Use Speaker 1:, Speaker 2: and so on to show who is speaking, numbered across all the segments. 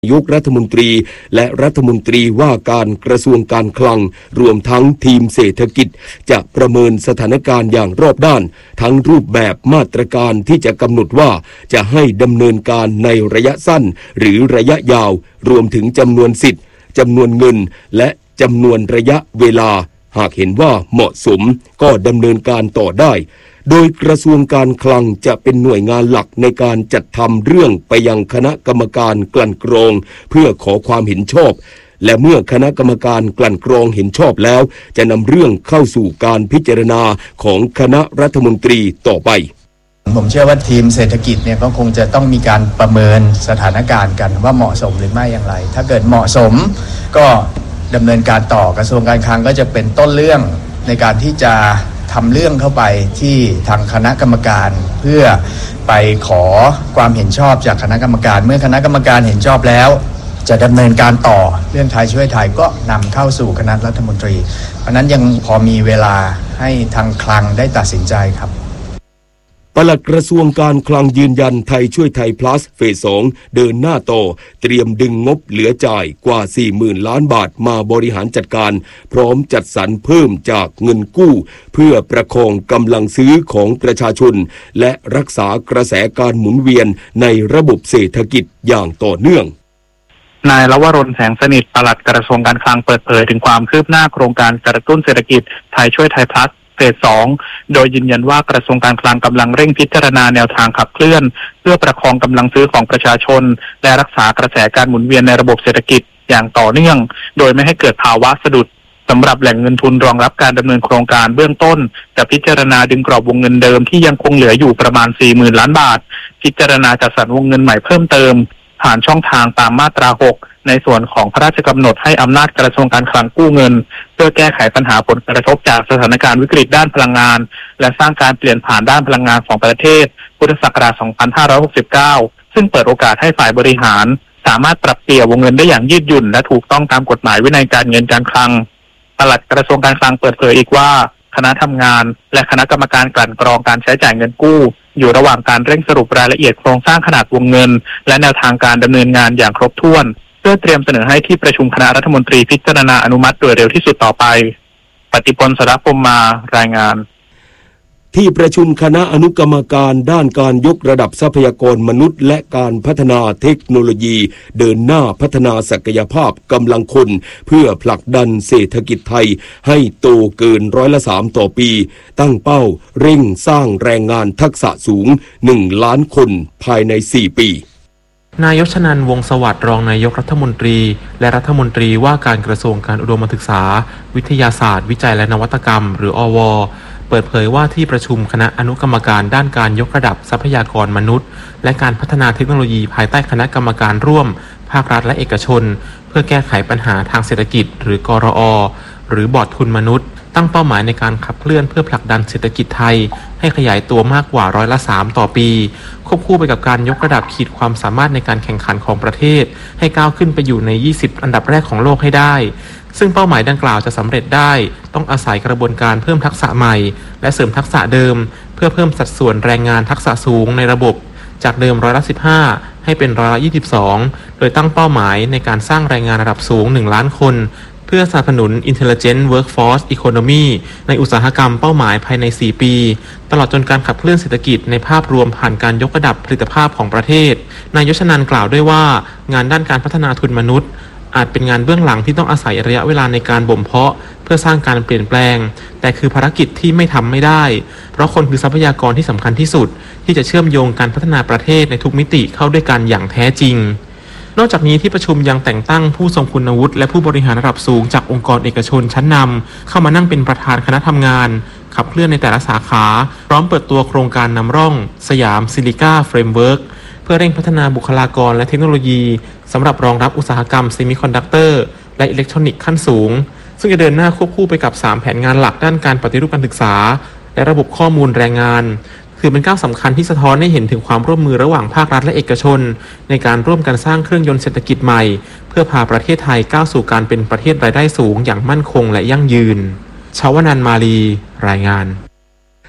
Speaker 1: นายกรัฐมนตรีและรัฐมนตรีว่าการกระทรวงการคลังรวมทั้งทีมเศรษฐกิจจะประเมินสถานการณ์อย่างรอบด้านทั้งรูปแบบมาตรการที่จะกำหนดว่าจะให้ดำเนินการในระยะสั้นหรือระยะยาวรวมถึงจำนวนสิทธิ์จำนวนเงินและจำนวนระยะเวลาหากเห็นว่าเหมาะสมก็ดำเนินการต่อได้โดยกระทรวงการคลังจะเป็นหน่วยงานหลักในการจัดทำเรื่องไปยังคณะกรรมการกลั่นกรองเพื่อขอความเห็นชอบและเมื่อคณะกรรมการกลั่นกรองเห็นชอบแล้วจะนำเรื่องเข้าสู่การพิจารณาของคณะรัฐมนตรีต่อไป
Speaker 2: ผมเชื่อว่าทีมเศรษฐกิจเนี่ยก็คงจะต้องมีการประเมินสถานการณ์กันว่าเหมาะสมหรือไม่อย่างไรถ้าเกิดเหมาะสมก็ดำเนินการต่อกระทรวงการคลังก็จะเป็นต้นเรื่องในการที่จะทำเรื่องเข้าไปที่ทางคณะกรรมการเพื่อไปขอความเห็นชอบจากคณะกรรมการเมื่อคณะกรรมการเห็นชอบแล้วจะดำเนินการต่อเรื่องไทยช่วยไทยก็นำเข้าสู่คณะรัฐมนตรีเพราะนั้นยังพอมีเวลาให้ทางคลังได้ตัดสินใจครับ
Speaker 1: ปลัดกระทรวงการคลังยืนยันไทยช่วยไทย plus เฟส 2 เดินหน้าต่อเตรียมดึงงบเหลือจ่ายกว่า 40,000 ล้านบาทมาบริหารจัดการพร้อมจัดสรรเพิ่มจากเงินกู้เพื่อประคองกำลังซื้อของประชาชนและรักษากระแสการหมุนเวียนในระบบเศรษฐกิจอย่างต่อเนื่อง
Speaker 3: นายลวรน แสงสนิทปลัดกระทรวงการคลังเปิดเผยถึงความคืบหน้าโครงการกระตุ้นเศรษฐกิจไทยช่วยไทย plusเฟส 2 โดยยืนยันว่ากระทรวงการคลังกำลังเร่งพิจารณาแนวทางขับเคลื่อนเพื่อประคองกำลังซื้อของประชาชนและรักษากระแสการหมุนเวียนในระบบเศรษฐกิจอย่างต่อเนื่องโดยไม่ให้เกิดภาวะสะดุดสำหรับแหล่งเงินทุนรองรับการดำเนินโครงการเบื้องต้นจะพิจารณาดึงกรอบวงเงินเดิมที่ยังคงเหลืออยู่ประมาณ 40,000 ล้านบาทพิจารณาจัดสรรวงเงินใหม่เพิ่มเติมผ่านช่องทางตามมาตรา 6ในส่วนของพระราชกำหนดให้อำนาจกระทรวงการคลังกู้เงินเพื่อแก้ไขปัญหาผลกระทบจากสถานการณ์วิกฤตด้านพลังงานและสร้างการเปลี่ยนผ่านด้านพลังงานของประเทศพุทธศักราช 2569 ซึ่งเปิดโอกาสให้ฝ่ายบริหารสามารถปรับเปลี่ยนวงเงินได้อย่างยืดหยุ่นและถูกต้องตามกฎหมายวินัยการเงินการคลังปลัดกระทรวงการคลังเปิดเผยอีกว่าคณะทำงานและคณะกรรมการกลั่นกรองการใช้จ่ายเงินกู้อยู่ระหว่างการเร่งสรุปรายละเอียดโครงสร้างขนาดวงเงินและแนวทางการดำเนินงานอย่างครบถ้วนเพื่อเตรียมเสนอให้ที่ประชุมคณะรัฐมนตรีพิจารณาอนุมัติโดยเร็วที่สุดต่อไปปฏิพล สรพรหมมารายงาน
Speaker 1: ที่ประชุมคณะอนุกรรมการด้านการยกระดับทรัพยากรมนุษย์และการพัฒนาเทคโนโลยีเดินหน้าพัฒนาศักยภาพกำลังคนเพื่อผลักดันเศรษฐกิจไทยให้โตเกิน3%ต่อปีตั้งเป้าเร่งสร้างแรงงานทักษะสูง1 ล้านคนภายใน4 ปี
Speaker 4: นายชนันท์ วงศ์สวัสดิ์รองนายกรัฐมนตรีและรัฐมนตรีว่าการกระทรวงการอุดมศึกษาวิทยาศาสตร์วิจัยและนวัตกรรมหรืออว.เปิดเผยว่าที่ประชุมคณะอนุกรรมการด้านการยกระดับทรัพยากรมนุษย์และการพัฒนาเทคโนโลยีภายใต้คณะกรรมการร่วมภาครัฐและเอกชนเพื่อแก้ไขปัญหาทางเศรษฐกิจหรือกรอ.หรือบอร์ดทุนมนุษย์ตั้งเป้าหมายในการขับเคลื่อนเพื่อผลักดันเศรษฐกิจไทยให้ขยายตัวมากกว่า3%ต่อปีควบคู่ไปกับการยกระดับขีดความสามารถในการแข่งขันของประเทศให้ก้าวขึ้นไปอยู่ใน20อันดับแรกของโลกให้ได้ซึ่งเป้าหมายดังกล่าวจะสำเร็จได้ต้องอาศัยกระบวนการเพิ่มทักษะใหม่และเสริมทักษะเดิมเพื่อเพิ่มสัดส่วนแรงงานทักษะสูงในระบบจากเดิม15%ให้เป็น22%โดยตั้งเป้าหมายในการสร้างแรงงานระดับสูง1 ล้านคนเพื่อสนับสนุน Intelligent Workforce Economy ในอุตสาหกรรมเป้าหมายภายใน4 ปีตลอดจนการขับเคลื่อนเศรษฐกิจในภาพรวมผ่านการยกระดับผลิตภาพของประเทศนายชนันท์กล่าวด้วยว่างานด้านการพัฒนาทุนมนุษย์อาจเป็นงานเบื้องหลังที่ต้องอาศัยระยะเวลาในการบ่มเพาะเพื่อสร้างการเปลี่ยนแปลงแต่คือภารกิจที่ไม่ทำไม่ได้เพราะคนคือทรัพยากรที่สำคัญที่สุดที่จะเชื่อมโยงการพัฒนาประเทศในทุกมิติเข้าด้วยกันอย่างแท้จริงนอกจากนี้ที่ประชุมยังแต่งตั้งผู้ทรงคุณวุฒิและผู้บริหารระดับสูงจากองค์กรเอกชนชั้นนำเข้ามานั่งเป็นประธานคณะทำงานขับเคลื่อนในแต่ละสาขาพร้อมเปิดตัวโครงการนำร่องสยามซิลิก้าเฟรมเวิร์กเพื่อเร่งพัฒนาบุคลากรและเทคโนโลยีสำหรับรองรับอุตสาหกรรมเซมิคอนดักเตอร์และอิเล็กทรอนิกส์ขั้นสูงซึ่งจะเดินหน้าควบคู่ไปกับ3แผนงานหลักด้านการปฏิรูปการศึกษาและระบบข้อมูลแรงงานถือเป็นก้าวสำคัญที่สะท้อนให้เห็นถึงความร่วมมือระหว่างภาครัฐและเอกชนในการร่วมกันสร้างเครื่องยนต์เศรษฐกิจใหม่เพื่อพาประเทศไทยก้าวสู่การเป็นประเทศรายได้สูงอย่างมั่นคงและยั่งยืนชวนันท์ มาลีรายงาน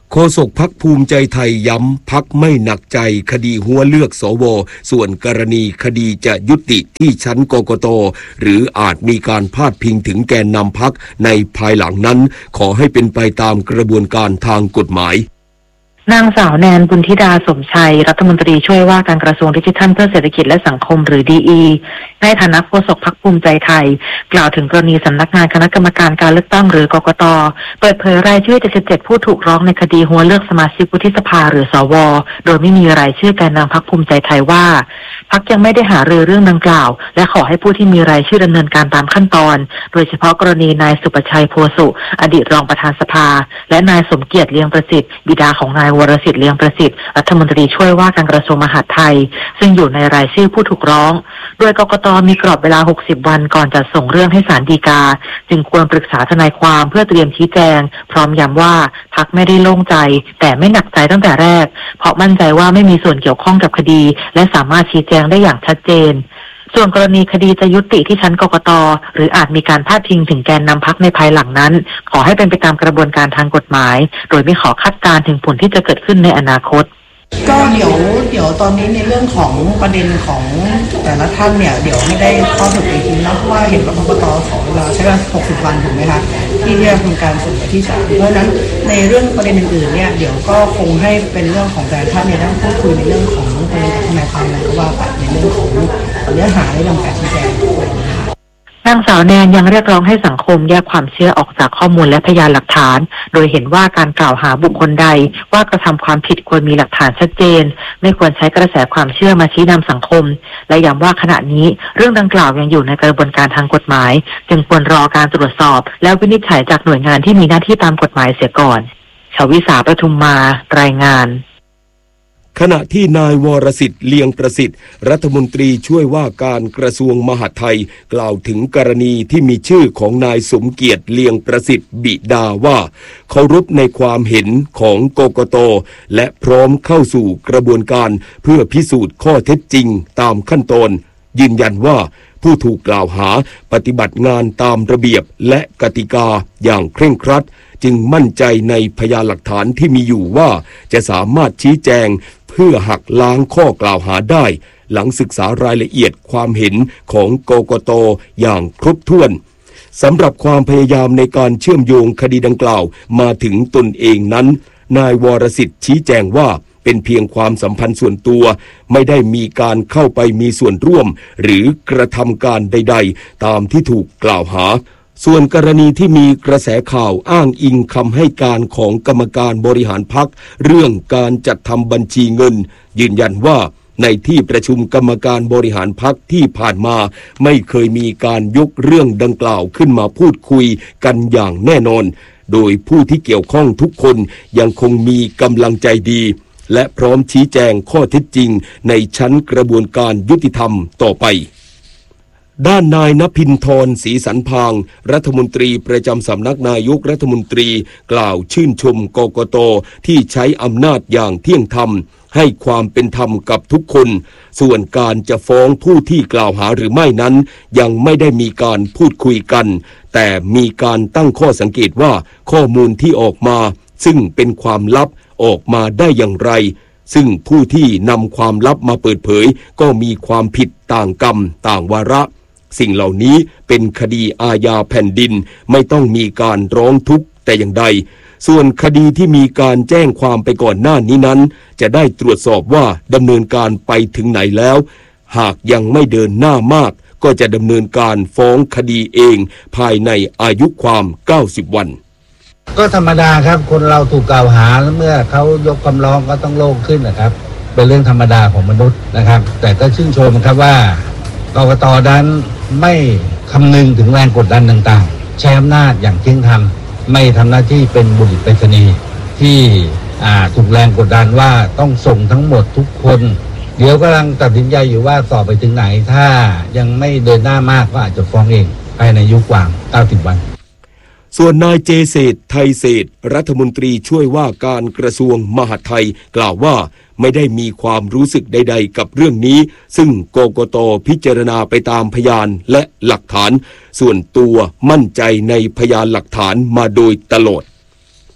Speaker 1: โฆษกพรรคภูมิใจไทยย้ำพรรคไม่หนักใจคดีหัวเลือกสวส่วนกรณีคดีจะยุติที่ชั้นกกต.หรืออาจมีการพาดพิงถึงแกนนำพรรคในภายหลังนั้นขอให้เป็นไปตามกระบวนการทางกฎหมาย
Speaker 5: นางสาวแนนบุญธิดาสมชัยรัฐมนตรีช่วยว่าการกระทรวงดิจิทัลเพื่อเศรษฐกิจและสังคมหรือดีในฐานะโฆษกพรรคภูมิใจไทยกล่าวถึงกรณีสำนักงานคณะกรรมการการเลือกตั้งหรือกกต.เปิดเผยรายชื่อ77ผู้ถูกร้องในคดีหัวเลือกสมาชิกวุฒิสภาหรือสวโดยไม่มีรายชื่อแกนนำพรรคภูมิใจไทยว่าพรรคยังไม่ได้หารือเรื่องดังกล่าวและขอให้ผู้ที่มีรายชื่อดำเนินการตามขั้นตอนโดยเฉพาะกรณีนายสุประชัยโพสุอดีตรองประธานสภาและนายสมเกียรติเลียงประสิทธิ์บิดาของนายวรสิทธิ์เลียงประสิทธิ์รัฐมนตรีช่วยว่าการกระทรวงมหาดไทยซึ่งอยู่ในรายชื่อผู้ถูกร้องโดยกกต.มีกรอบเวลา60วันก่อนจะส่งเรื่องให้ศาลฎีกาจึงควรปรึกษาทนายความเพื่อเตรียมชี้แจงพร้อมย้ำว่าพรรคไม่ได้โล่งใจแต่ไม่หนักใจตั้งแต่แรกเพราะมั่นใจว่าไม่มีส่วนเกี่ยวข้องกับคดีและสามารถชี้แจงได้อย่างชัดเจนส่วนกรณีคดีจะยุติที่ชั้นกกต.หรืออาจมีการพาดพิงถึงแกนนำพรรคในภายหลังนั้นขอให้เป็นไปตามกระบวนการทางกฎหมายโดยไม่ขอคาดการณ์ถึงผลที่จะเกิดขึ้นในอนาคต
Speaker 6: ก็เดี๋ยวตอนนี้ในเรื่องของประเด็นของแต่ละท่านเนี่ยเดี๋ยวไม่ได้ข้อสรุปอีกทีนะเพราะว่าเห็นว่ากกต.ขอเวลาใช้เวลา60วันถูกไหมคะที่จะทำการส่งไปที่ศาลเพราะฉะนั้นในเรื่องประเด็นอื่นๆเนี่ยเดี๋ยวก็คงให้เป็นเรื่องของแต่ละท่านเนี่ยต้องพูดคุยในเรื่องของประเด็นกับทนายความอะไรก็ว่าไปในเรื่องของเนื้อหาในเรื่องการชี้แจงนะคะ
Speaker 5: นางสาวแนนยังเรียกร้องให้สังคมแยกความเชื่อออกจากข้อมูลและพยานหลักฐานโดยเห็นว่าการกล่าวหาบุคคลใดว่ากระทำความผิดควรมีหลักฐานชัดเจนไม่ควรใช้กระแสความเชื่อมาชี้นำสังคมและย้ำว่าขณะนี้เรื่องดังกล่าวยังอยู่ในกระบวนการทางกฎหมายจึงควรรอการตรวจสอบและวินิจฉัยจากหน่วยงานที่มีหน้าที่ตามกฎหมายเสียก่อนชวิสาประทุมมารายงาน
Speaker 1: ขณะที่นายวรสิทธิ์เลียงประสิทธิ์รัฐมนตรีช่วยว่าการกระทรวงมหาดไทยกล่าวถึงกรณีที่มีชื่อของนายสมเกียรติเลียงประสิทธิ์บิดาว่าเคารพในความเห็นของกกต.และพร้อมเข้าสู่กระบวนการเพื่อพิสูจน์ข้อเท็จจริงตามขั้นตอนยืนยันว่าผู้ถูกกล่าวหาปฏิบัติงานตามระเบียบและกติกาอย่างเคร่งครัดจึงมั่นใจในพยานหลักฐานที่มีอยู่ว่าจะสามารถชี้แจงเพื่อหักล้างข้อกล่าวหาได้หลังศึกษารายละเอียดความเห็นของกกต.อย่างครบถ้วนสำหรับความพยายามในการเชื่อมโยงคดีดังกล่าวมาถึงตนเองนั้นนายวรสิทธิ์ชี้แจงว่าเป็นเพียงความสัมพันธ์ส่วนตัวไม่ได้มีการเข้าไปมีส่วนร่วมหรือกระทำการใดๆตามที่ถูกกล่าวหาส่วนกรณีที่มีกระแสข่าวอ้างอิงคำให้การของกรรมการบริหารพรรคเรื่องการจัดทำบัญชีเงินยืนยันว่าในที่ประชุมกรรมการบริหารพรรคที่ผ่านมาไม่เคยมีการยกเรื่องดังกล่าวขึ้นมาพูดคุยกันอย่างแน่นอนโดยผู้ที่เกี่ยวข้องทุกคนยังคงมีกำลังใจดีและพร้อมชี้แจงข้อเท็จจริงในชั้นกระบวนการยุติธรรมต่อไปด้านนายณภินทร์ ศรีสันพางรัฐมนตรีประจำสำนักนายกรัฐมนตรีกล่าวชื่นชมกกต.ที่ใช้อำนาจอย่างเที่ยงธรรมให้ความเป็นธรรมกับทุกคนส่วนการจะฟ้องผู้ที่กล่าวหาหรือไม่นั้นยังไม่ได้มีการพูดคุยกันแต่มีการตั้งข้อสังเกตว่าข้อมูลที่ออกมาซึ่งเป็นความลับออกมาได้อย่างไรซึ่งผู้ที่นำความลับมาเปิดเผยก็มีความผิดต่างกรรมต่างวาระสิ่งเหล่านี้เป็นคดีอาญาแผ่นดินไม่ต้องมีการร้องทุกข์แต่อย่างใดส่วนคดีที่มีการแจ้งความไปก่อนหน้านี้นั้นจะได้ตรวจสอบว่าดำเนินการไปถึงไหนแล้วหากยังไม่เดินหน้ามากก็จะดำเนินการฟ้องคดีเองภายในอายุความ90วัน
Speaker 7: ก็ธรรมดาครับคนเราถูกกล่าวหาเมื่อเขายกคำร้องก็ต้องโล่งขึ้นนะครับเป็นเรื่องธรรมดาของมนุษย์นะครับแต่ก็ชื่นชมครับว่ากกต.นั้นไม่คำนึงถึงแรงกดดันต่างๆใช้อำนาจอย่างเที่ยงธรรมไม่ทำหน้าที่เป็นบุรุษไปรษณีย์ที่ถูกแรงกดดันว่าต้องส่งทั้งหมดทุกคนเดี๋ยวกำลังตัดสินใจอยู่ว่าสอบไปถึงไหนถ้ายังไม่เดินหน้ามากก็อาจจะฟ้องเองภายในอายุความ90วัน
Speaker 1: ส่วนนายเจเศรษฐ์ไทยเศรษฐ์รัฐมนตรีช่วยว่าการกระทรวงมหาดไทยกล่าวว่าไม่ได้มีความรู้สึกใดๆกับเรื่องนี้ซึ่งกกต.พิจารณาไปตามพยานและหลักฐานส่วนตัวมั่นใจในพยานหลักฐานมาโดยตลอด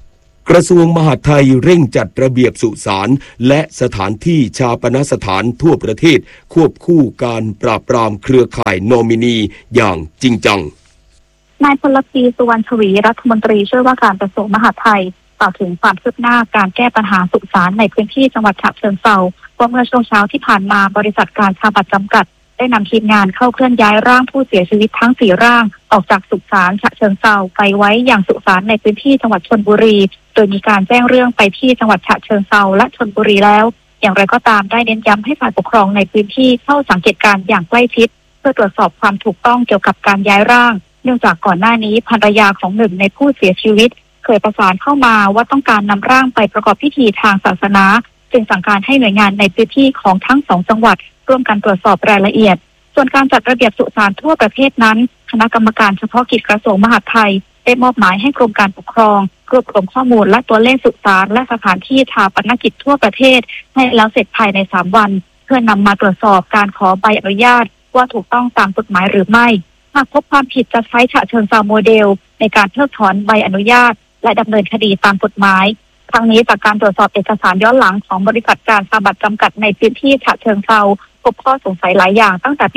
Speaker 1: กระทรวงมหาดไทยเร่งจัดระเบียบสุสานและสถานที่ชาปนสถานทั่วประเทศควบคู่การปราบปรามเครือข่ายนอมินีอย่างจริงจัง
Speaker 8: นายพลปีสุวรรณชวีรัฐมนตรีช่วยว่าการกระทรวงมหาดไทยกล่าวถึงความคืบหน้าการแก้ปัญหาสุสานในพื้นที่จังหวัดฉะเชิงเทราว่าเมื่อช่วงเช้าที่ผ่านมาบริษัทการชาบัตจำกัดได้นำทีมงานเข้าเคลื่อนย้ายร่างผู้เสียชีวิตทั้ง4ร่างออกจากสุสานฉะเชิงเทราไปไว้อย่างสุสานในพื้นที่จังหวัดชลบุรีโดยมีการแจ้งเรื่องไปที่จังหวัดฉะเชิงเทราและชลบุรีแล้วอย่างไรก็ตามได้เน้นย้ำให้ฝ่ายปกครองในพื้นที่เข้าสังเกตการณ์อย่างใกล้ชิดเพื่อตรวจสอบความถูกต้องเกี่ยวกับการย้ายร่างเนื่องจากก่อนหน้านี้ภรรยาของหนึ่งในผู้เสียชีวิตเคยประสานเข้ามาว่าต้องการนำร่างไปประกอบพิธีทางศาสนาจึงสั่งการให้หน่วยงานในพื้นที่ของทั้ง2จังหวัดร่วมกันตรวจสอบรายละเอียดส่วนการจัดระเบียบสุสานทั่วประเทศนั้นคณะกรรมการเฉพาะกิจกระทรวงมหาดไทยได้มอบหมายให้กรมการปกครองรวบรวมข้อมูลและตัวเลขสุสานและสถานที่ชาปนกิจทั่วประเทศให้แล้วเสร็จภายใน3วันเพื่อนำมาตรวจสอบการขอใบอนุญาตว่าถูกต้องตามกฎหมายหรือไม่หากพบความผิดจะใช้ฉะเชิงเทราโมเดลในการเพิกถอนใบอนุญาตและดำเนินคดีตามกฎหมายครั้งนี้จากการตรวจสอบเอกสารย้อนหลังของบริษัทการชาบัตจำกัดในพื้นที่ฉะเชิงเทราพบข้อสงสัยหลายอย่างตั้งแต่ปี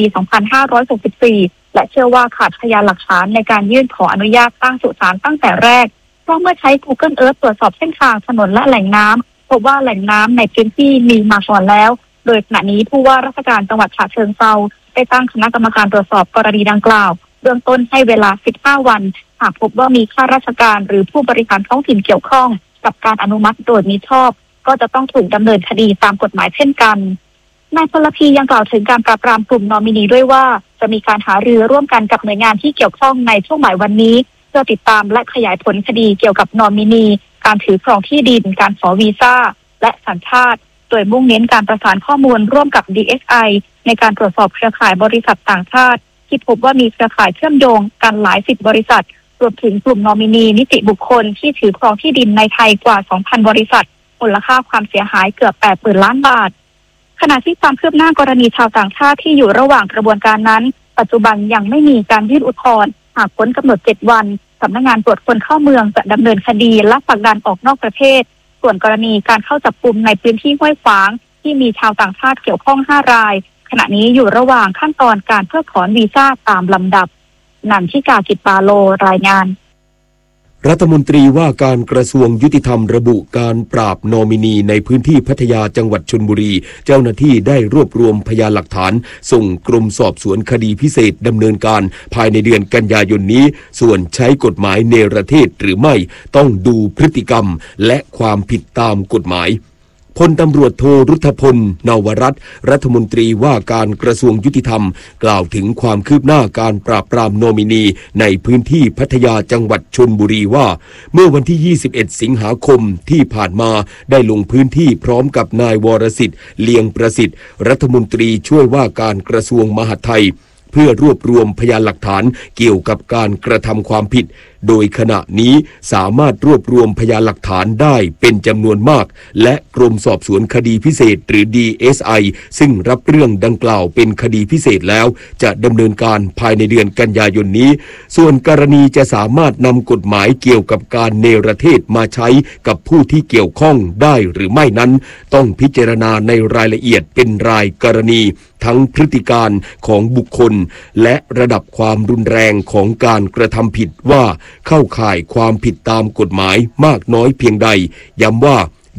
Speaker 8: 2564 และเชื่อว่าขาดพยานหลักฐานในการยื่นขออนุญาตตั้งสุสานตั้งแต่แรกเพราะเมื่อใช้ Google Earth ตรวจสอบเส้นทางถนนและแหล่งน้ำพบว่าแหล่งน้ำในพื้นที่มีมาก่อนแล้วโดยขณะนี้ผู้ว่าราชการจังหวัดฉะเชิงเทราได้ตั้งคณะกรรมการตรวจสอบกรณีดังกล่าวเบื้องต้นให้เวลา 15 วันหากพบว่ามีข้าราชการหรือผู้บริหารท้องถิ่นเกี่ยวข้องกับการอนุมัติโดยมิชอบก็จะต้องถูกดำเนินคดีตามกฎหมายเช่นกันนายพลพียังกล่าวถึงการปราบปรามกลุ่มนอมินีด้วยว่าจะมีการหารือร่วมกันกับหน่วยงานที่เกี่ยวข้องในช่วงบ่ายวันนี้เพื่อติดตามและขยายผลคดีเกี่ยวกับนอมินีการถือครองที่ดินการขอวีซ่าและสัญชาติโดยมุ่งเน้นการประสานข้อมูลร่วมกับ DSI ในการตรวจสอบเครือข่ายบริษัทต่างชาติที่พบว่ามีเครือข่ายเชื่อมโยงกันหลาย10บริษัทรวมถึงกลุ่มนอมินีนิติบุคคลที่ถือครองที่ดินในไทยกว่า 2,000 บริษัทมูลค่าความเสียหายเกือบ 80,000 ล้านบาทขณะที่ความคืบหน้ากรณีชาวต่างชาติที่อยู่ระหว่างกระบวนการนั้นปัจจุบันยังไม่มีการยื่นอุทธรณ์หากพ้นกำหนด7วันสำนักงานตรวจคนเข้าเมืองจะดำเนินคดีและผลักดันออกนอกประเทศส่วนกรณีการเข้าจับกุมในพื้นที่ห้วยขวางที่มีชาวต่างชาติเกี่ยวข้อง5รายขณะนี้อยู่ระหว่างขั้นตอนการเพิกถอนวีซ่าตามลำดับนันทิกา จิตปาโลรายงาน
Speaker 1: รัฐมนตรีว่าการกระทรวงยุติธรรมระบุการปราบนอมินีในพื้นที่พัทยาจังหวัดชลบุรีเจ้าหน้าที่ได้รวบรวมพยานหลักฐานส่งกรมสอบสวนคดีพิเศษดำเนินการภายในเดือนกันยายนนี้ส่วนใช้กฎหมายเนรเทศหรือไม่ต้องดูพฤติกรรมและความผิดตามกฎหมายพลตำรวจโทรุทธพลนวรัตน์รัฐมนตรีว่าการกระทรวงยุติธรรมกล่าวถึงความคืบหน้าการปราบปรามนอมินีในพื้นที่พัทยาจังหวัดชลบุรีว่าเมื่อวันที่ 21 สิงหาคมที่ผ่านมาได้ลงพื้นที่พร้อมกับนายวรสิทธิ์เลียงประสิทธิ์รัฐมนตรีช่วยว่าการกระทรวงมหาดไทยเพื่อรวบรวมพยานหลักฐานเกี่ยวกับการกระทำความผิดโดยขณะนี้สามารถรวบรวมพยานหลักฐานได้เป็นจำนวนมากและกรมสอบสวนคดีพิเศษหรือ DSI ซึ่งรับเรื่องดังกล่าวเป็นคดีพิเศษแล้วจะดำเนินการภายในเดือนกันยายนนี้ส่วนกรณีจะสามารถนำกฎหมายเกี่ยวกับการเนรเทศมาใช้กับผู้ที่เกี่ยวข้องได้หรือไม่นั้นต้องพิจารณาในรายละเอียดเป็นรายกรณีทั้งพฤติการของบุคคลและระดับความรุนแรงของการกระทำผิดว่าเข้าข่ายความผิดตามกฎหมายมากน้อยเพียงใดย้ำว่า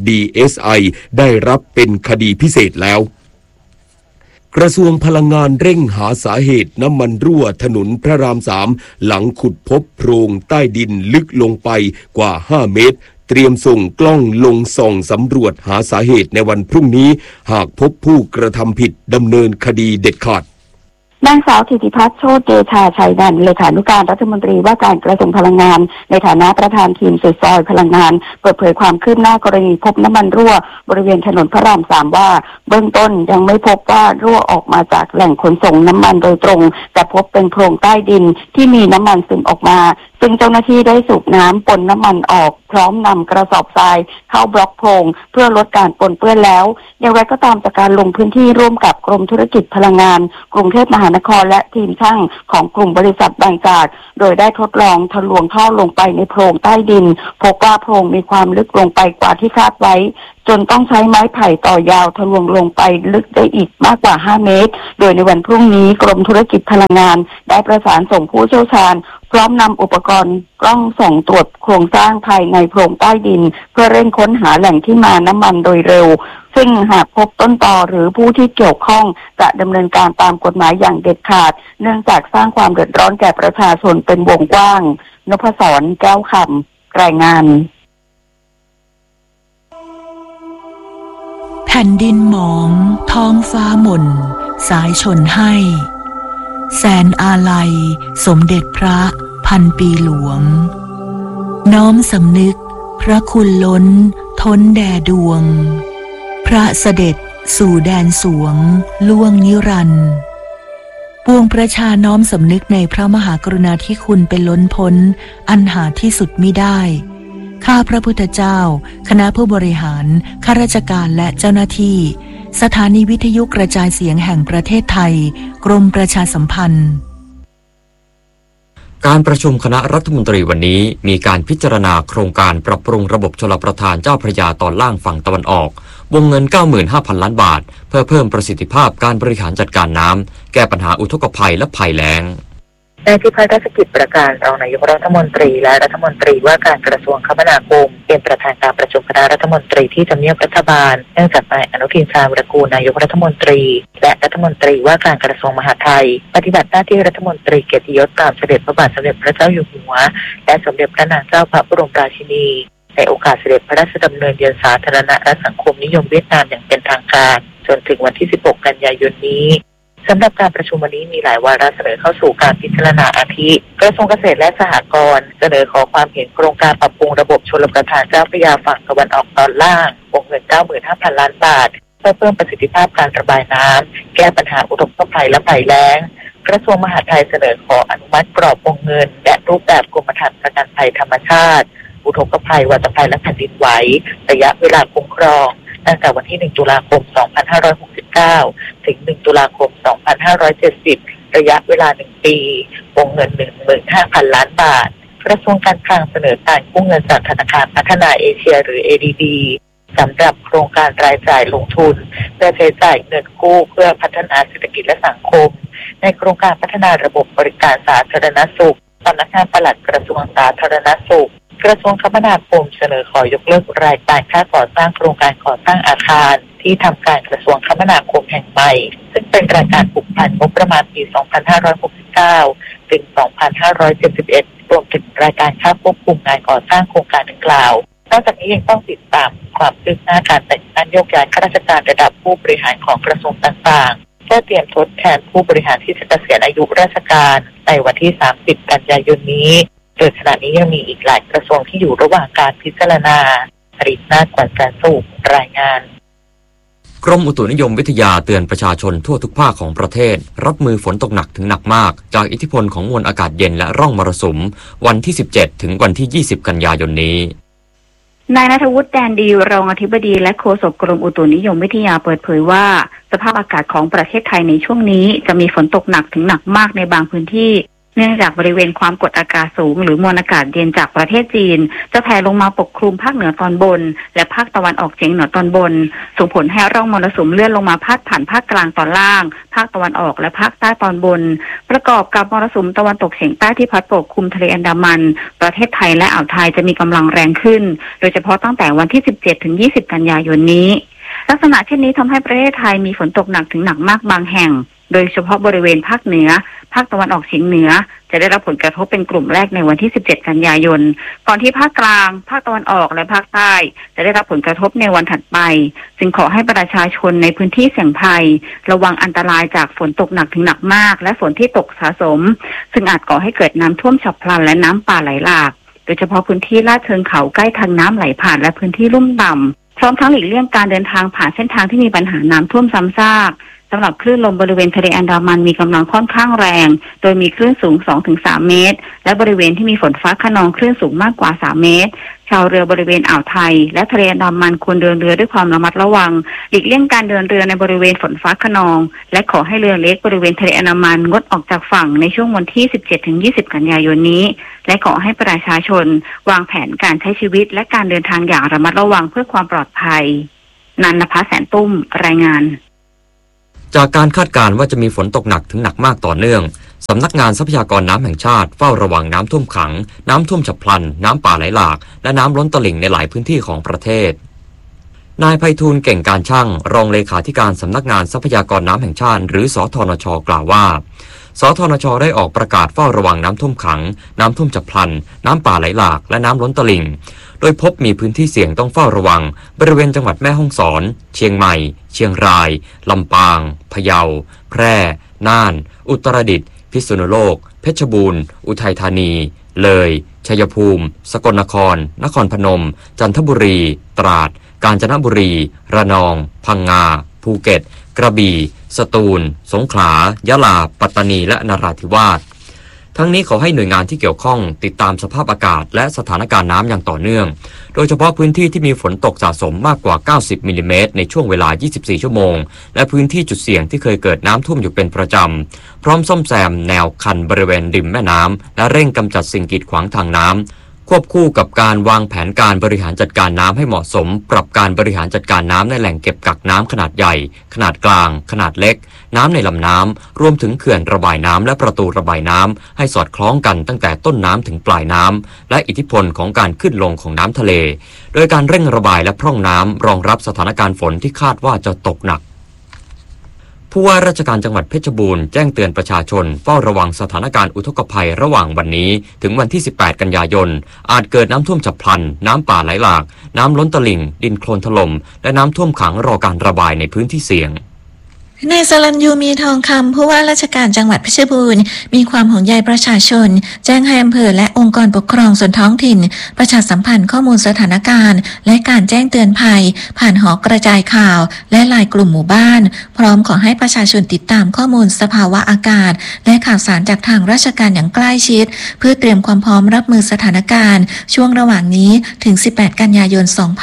Speaker 1: DSI ได้รับเป็นคดีพิเศษแล้วกระทรวงพลังงานเร่งหาสาเหตุน้ำมันรั่วถนนพระราม3หลังขุดพบโพรงใต้ดินลึกลงไปกว่า5 เมตรเตรียมส่งกล้องลงส่องสำรวจหาสาเหตุในวันพรุ่งนี้หากพบผู้กระทำผิดดำเนินคดีเด็ดขาด
Speaker 9: นางสาวธิติพัฒน์โชติเดชาชัยนันท์เลขานุการรัฐมนตรีว่าการกระทรวงพลังงานในฐานะประธานทีมสุดซอยพลังงานเปิดเผยความคืบหน้ากรณีพบน้ำมันรั่วบริเวณถนนพระราม3ว่าเบื้องต้นยังไม่พบว่ารั่วออกมาจากแหล่งขนส่งน้ำมันโดยตรงแต่พบเป็นโพรงใต้ดินที่มีน้ำมันซึมออกมาซึ่งเจ้าหน้าที่ได้สูบน้ำปนน้ำมันออกพร้อมนำกระสอบทรายเข้าบล็อกโพรงเพื่อลดการปนเปื้อนแล้วอย่างไรก็ตามจากการลงพื้นที่ร่วมกับกรมธุรกิจพลังงานกรุงเทพมหานครและทีมช่างของกลุ่มบริษัทบางจากโดยได้ทดลองทะลวงท่อลงไปในโพรงใต้ดินพบว่าโพรงมีความลึกลงไปกว่าที่คาดไว้จนต้องใช้ไม้ไผ่ต่อยาวทะลวงลงไปลึกได้อีกมากกว่า5เมตรโดยในวันพรุ่งนี้กรมธุรกิจพลังงานได้ประสานส่งผู้เชี่ยวชาญพร้อมนำอุปกรณ์กล้องส่องตรวจโครงสร้างภายในโพรงใต้ดินเพื่อเร่งค้นหาแหล่งที่มาน้ำมันโดยเร็วซึ่งหากพบต้นตอหรือผู้ที่เกี่ยวข้องจะดำเนินการตามกฎหมายอย่างเด็ดขาดเนื่องจากสร้างความเดือดร้อนแก่ประชาชนเป็นวงกว้างนพศร แก้วคำรายงาน
Speaker 10: แผ่นดินหมองท้องฟ้าหม่นสายชนให้แสนอาลัยสมเด็จพระพันปีหลวงน้อมสำนึกพระคุณล้นท้นแด่ดวงพระเสด็จสู่แดนสวงล่วงนิรันดร์ปวงประชาน้อมสำนึกในพระมหากรุณาธิคุณเป็นล้นพ้นอันหาที่สุดมิได้ข้าพระพุทธเจ้าคณะผู้บริหารข้าราชการและเจ้าหน้าที่สถานีวิทยุกระจายเสียงแห่งประเทศไทยกรมประชาสัมพันธ์
Speaker 11: การประชุมคณะรัฐมนตรีวันนี้มีการพิจารณาโครงการปรับปรุงระบบชลประทานเจ้าพระยาตอนล่างฝั่งตะวันออกวงเงิน 95,000 ล้านบาทเพื่อเพิ่มประสิทธิภาพการบริหารจัดการน้ำแก้ปัญหาอุทกภัยและภัยแล้ง
Speaker 12: นายพิพัฒน์รัชกิจประการรองนายกรัฐมนตรีและรัฐมนตรีว่าการกระทรวงคมนาคมเป็นประธานการประชุมคณะรัฐมนตรีที่ทำเนียบรัฐบาลเนื่องจากนายอนุทินชาญวิรากูลนายกรัฐมนตรีและรัฐมนตรีว่าการกระทรวงมหาดไทยปฏิบัติหน้าที่รัฐมนตรีเกียรติยศตามเสด็จพระบาทสมเด็จพระเจ้าอยู่หัวและสมเด็จพระนางเจ้าพระบรมราชินีในโอกาสเสด็จพระราชดำเนินเยือนสาธารณรัฐสังคมนิยมเวียดนามอย่างเป็นทางการจนถึงวันที่ 16 กันยายนนี้สำหรับการประชุมวันนี้มีหลายวาระเสนอเข้าสู่การพิจารณาอาทิกระทรวงเกษตรและสหกรณ์เสนอขอความเห็นโครงการปรับปรุงระบบชลประทานเจ้าพระยาฝั่งตะวันออกตอนล่างวงเงิน 95,000 ล้านบาทเพื่อเพิ่มประสิทธิภาพการระบายน้ำแก้ปัญหาอุทกภัยและภัยแล้งกระทรวงมหาดไทยเสนอขออนุมัติกรอบวงเงินและรูปแบบกรมธรรม์ประกันภัยธรรมชาติอุทกภัยวัฏภัยและแผ่นดินไหวระยะเวลาคุ้มครองตั้งแต่วันที่ 1 ตุลาคม 2569 ถึง 1 ตุลาคม 2570 ระยะเวลา 1 ปีวงเงิน 15,000 ล้านบาทกระทรวงการคลังเสนอการกู้เงินจากธนาคารพัฒนาเอเชียหรือ ADB สำหรับโครงการรายจ่ายลงทุนเพื่อใช้จ่ายเงินกู้เพื่อพัฒนาเศรษฐกิจและสังคมในโครงการพัฒนาระบบบริการสาธารณสุขสำนักงานปลัดกระทรวงสาธารณสุขกระทรวงคมนาคมเสนอขอยกเลิกรายการค่าก่อสร้างโครงการก่อสร้างอาคารที่ทำการกระทรวงคมนาคมแห่งใหม่ซึ่งเป็นรายการผูกพันงบประมาณปี 2569 ถึง 2571 รวมถึงรายการค่าควบคุมงานก่อสร้างโครงการดังกล่าวนอกจากนี้ยังต้องติดตามความคืบหน้าการแต่งตั้งโยกย้ายข้าราชการระดับผู้บริหารของกระทรวงต่างๆเพื่อเตรียมทดแทนผู้บริหารที่จะเกษียณอายุราชการในวันที่ 30 กันยายนนี้โดยขณะนี้ยังมีอีกหลายกระทรวงที่อยู่ระหว่างการพิจารณาอรินาถ กวนแสนสุขรายงาน
Speaker 11: กรมอุตุนิยมวิทยาเตือนประชาชนทั่วทุกภาคของประเทศรับมือฝนตกหนักถึงหนักมากจากอิทธิพลของมวลอากาศเย็นและร่องมรสุมวันที่ 17 ถึงวันที่ 20 กันยายนนี้
Speaker 13: นายณัฐวุฒิแดนดีรองอธิบดีและโฆษกกรมอุตุนิยมวิทยาเปิดเผยว่าสภาพอากาศของประเทศไทยในช่วงนี้จะมีฝนตกหนักถึงหนักมากในบางพื้นที่เนื่องจากบริเวณความกดอากาศสูงหรือมวลอากาศเย็นจากประเทศจีนจะแผ่ลงมาปกคลุมภาคเหนือตอนบนและภาคตะวันออกเฉียงเหนือตอนบนส่งผลให้ร่องมรสุมเลื่อนลงมาพาดผ่านภาคกลางตอนล่างภาคตะวันออกและภาคใต้ตอนบนประกอบกับมรสุมตะวันตกเฉียงใต้ที่พัดปกคลุมทะเลอันดามันประเทศไทยและอ่าวไทยจะมีกำลังแรงขึ้นโดยเฉพาะตั้งแต่วันที่ 17 ถึง 20 กันยายนนี้ลักษณะเช่นนี้ทำให้ประเทศไทยมีฝนตกหนักถึงหนักมากบางแห่งโดยเฉพาะบริเวณภาคเหนือภาคตะวันออกเฉียงเหนือจะได้รับผลกระทบเป็นกลุ่มแรกในวันที่ 17 กันยายนก่อนที่ภาคกลางภาคตะวันออกและภาคใต้จะได้รับผลกระทบในวันถัดไปจึงขอให้ประชาชนในพื้นที่เสี่ยงภัยระวังอันตรายจากฝนตกหนักถึงหนักมากและฝนที่ตกสะสมซึ่งอาจก่อให้เกิดน้ำท่วมฉับพลันและน้ำป่าไหลหลากโดยเฉพาะพื้นที่ลาดเชิงเขาใกล้ทางน้ำไหลผ่านและพื้นที่ลุ่มต่ำพร้อมทั้งหลีกเลี่ยงการเดินทางผ่านเส้นทางที่มีปัญหาน้ำท่วมซ้ำซากสำหรับคลื่นลมบริเวณทะเลอันดามันมีกำลังค่อนข้างแรงโดยมีคลื่นสูง 2-3 เมตรและบริเวณที่มีฝนฟ้าคะนองคลื่นสูงมากกว่า 3 เมตรชาวเรือบริเวณอ่าวไทยและทะเลอันดามันควรเดินเรือด้วยความระมัดระวังหลีกเลี่ยงการเดินเรือในบริเวณฝนฟ้าคะนองและขอให้เรือเล็กบริเวณทะเลอันดามันงดออกจากฝั่งในช่วงวันที่ 17-20 กันยายนนี้และขอให้ประชาชนวางแผนการใช้ชีวิตและการเดินทางอย่างระมัดระวังเพื่อความปลอดภัยนันนภาแสนตุ้มรายงาน
Speaker 11: จากการคาดการณ์ว่าจะมีฝนตกหนักถึงหนักมากต่อเนื่องสำนักงานทรัพยากรน้ำแห่งชาติเฝ้าระวังน้ำท่วมขังน้ำท่วมฉับพลันน้ำป่าไหลหลากและน้ำล้นตลิ่งในหลายพื้นที่ของประเทศนายไพฑูรย์เก่งการช่างรองเลขาธิการสำนักงานทรัพยากรน้ำแห่งชาติหรือสธนช.กล่าวว่าสธนช.ได้ออกประกาศเฝ้าระวังน้ำท่วมขังน้ำท่วมฉับพลันน้ำป่าไหลหลากและน้ำล้นตลิ่งโดยพบมีพื้นที่เสี่ยงต้องเฝ้าระวังบริเวณจังหวัดแม่ฮ่องสอนเชียงใหม่เชียงรายลำปางพะเยาแพร่น่านอุตรดิตถ์พิษณุโลกเพชรบูรณ์อุทัยธานีเลยชัยภูมิสกลนครนครพนมจันทบุรีตราดกาญจนบุรีระนองพังงาภูเก็ตกระบี่สตูลสงขลายะลาปัตตานีและนราธิวาสทั้งนี้ขอให้หน่วยงานที่เกี่ยวข้องติดตามสภาพอากาศและสถานการณ์น้ำอย่างต่อเนื่องโดยเฉพาะพื้นที่ที่มีฝนตกสะสมมากกว่า90มิลลิเมตรในช่วงเวลา24ชั่วโมงและพื้นที่จุดเสี่ยงที่เคยเกิดน้ำท่วมอยู่เป็นประจำพร้อมซ่อมแซมแนวคันบริเวณริมแม่น้ำและเร่งกำจัดสิ่งกีดขวางทางน้ำควบคู่กับการวางแผนการบริหารจัดการน้ำให้เหมาะสมปรับการบริหารจัดการน้ำในแหล่งเก็บกักน้ำขนาดใหญ่ขนาดกลางขนาดเล็กน้ำในลำน้ำรวมถึงเขื่อนระบายน้ำและประตูระบายน้ำให้สอดคล้องกันตั้งแต่ต้นน้ำถึงปลายน้ำและอิทธิพลของการขึ้นลงของน้ำทะเลโดยการเร่งระบายและพร่องน้ำรองรับสถานการณ์ฝนที่คาดว่าจะตกหนักผู้ว่าราชการจังหวัดเพชรบูรณ์แจ้งเตือนประชาชนเฝ้าระวังสถานการณ์อุทกภัยระหว่างวันนี้ถึงวันที่18กันยายนอาจเกิดน้ำท่วมฉับพลันน้ำป่าไหลหลากน้ำล้นตลิ่งดินโคลนถล่มและน้ำท่วมขังรอการระบายในพื้นที่เสี่ยง
Speaker 14: นายสรัญยูมีทองคำผู้ว่าราชการจังหวัดเพชรบูรณ์มีความห่วงใยประชาชนแจ้งให้อำเภอและองค์กรปกครองส่วนท้องถิ่นประชาสัมพันธ์ข้อมูลสถานการณ์และการแจ้งเตือนภัยผ่านหอกระจายข่าวและไลน์กลุ่มหมู่บ้านพร้อมขอให้ประชาชนติดตามข้อมูลสภาวะอากาศและข่าวสารจากทางราชการอย่างใกล้ชิดเพื่อเตรียมความพร้อมรับมือสถานการณ์ช่วงระหว่างนี้ถึง18กันยายน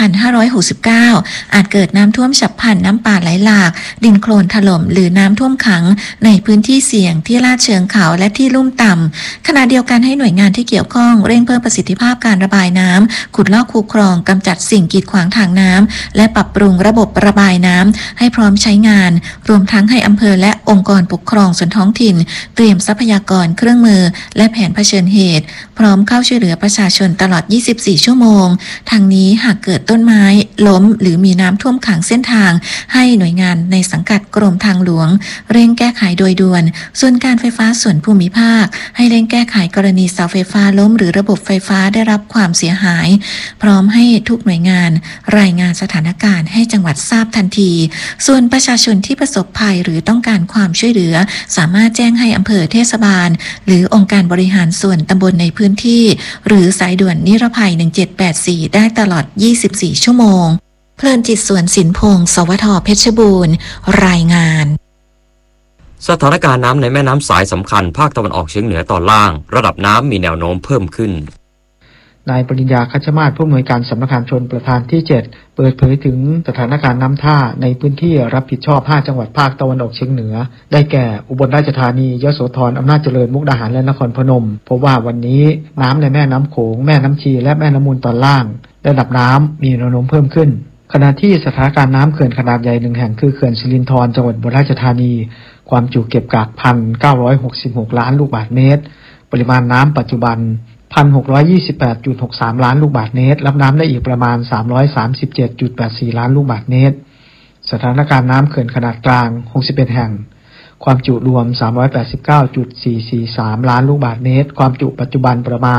Speaker 14: 2569อาจเกิดน้ำท่วมฉับพลันน้ำป่าไหลหลากดินโคลนถล่มหรือน้ำท่วมขังในพื้นที่เสี่ยงที่ลาดเชิงเขาและที่ลุ่มต่ำขณะเดียวกันให้หน่วยงานที่เกี่ยวข้องเร่งเพิ่มประสิทธิภาพการระบายน้ำขุดลอกคูคลองกำจัดสิ่งกีดขวางทางน้ำและปรับปรุงระบบระบายน้ำให้พร้อมใช้งานรวมทั้งให้อำเภอและองค์กรปกครองส่วนท้องถิ่นเตรียมทรัพยากรเครื่องมือและแผนเผชิญเหตุพร้อมเข้าช่วยเหลือประชาชนตลอด24ชั่วโมงทางนี้หากเกิดต้นไม้ล้มหรือมีน้ำท่วมขังเส้นทางให้หน่วยงานในสังกัดกรมทางหลวงเร่งแก้ไขโดยด่วนส่วนการไฟฟ้าส่วนภูมิภาคให้เร่งแก้ไขกรณีเสาไฟฟ้าล้มหรือระบบไฟฟ้าได้รับความเสียหายพร้อมให้ทุกหน่วยงานรายงานสถานการณ์ให้จังหวัดทราบทันทีส่วนประชาชนที่ประสบภัยหรือต้องการความช่วยเหลือสามารถแจ้งให้อำเภอเทศบาลหรือองค์การบริหารส่วนตำบลในพื้นที่หรือสายด่วนนิรภัย1784ได้ตลอด24ชั่วโมงเพลินจิตสวนสินพงศ์สวท.เพชรบูรณ์รายงาน
Speaker 11: สถานการณ์น้ำในแม่น้ำสายสำคัญภาคตะวันออกเฉียงเหนือตอนล่างระดับน้ำมีแนวโน้มเพิ่มขึ้น
Speaker 15: นายปริญญาคัชมาศผู้อำนวยการสำนักงานชลประทานที่7เปิดเผยถึงสถานการณ์น้ำท่าในพื้นที่รับผิดชอบ5จังหวัดภาคตะวันออกเฉียงเหนือได้แก่อุบลราชธานียโสธรอำนาจเจริญมุกดาหารและนครพนมพบว่าวันนี้น้ำในแม่น้ำโขงแม่น้ำชีและแม่น้ำมูลตอนล่างระดับน้ำมีแนวโน้มเพิ่มขึ้นขณะที่สถานการณ์น้ำเขื่อนขนาดใหญ่1แห่งคือเขื่อนสิรินธรจังหวัดอุบลราชธานีความจุเก็บกัก 1,966 ล้านลูกบาศก์เมตรปริมาณน้ำปัจจุบัน 1,628.63 ล้านลูกบาศก์เมตรรับน้ำได้อีกประมาณ 337.84 ล้านลูกบาศก์เมตรสถานการณ์น้ำเขื่อนขนาดกลาง61แห่งความจุรวม 389.443 ล้านลูกบาศก์เมตรความจุปัจจุบันประมาณ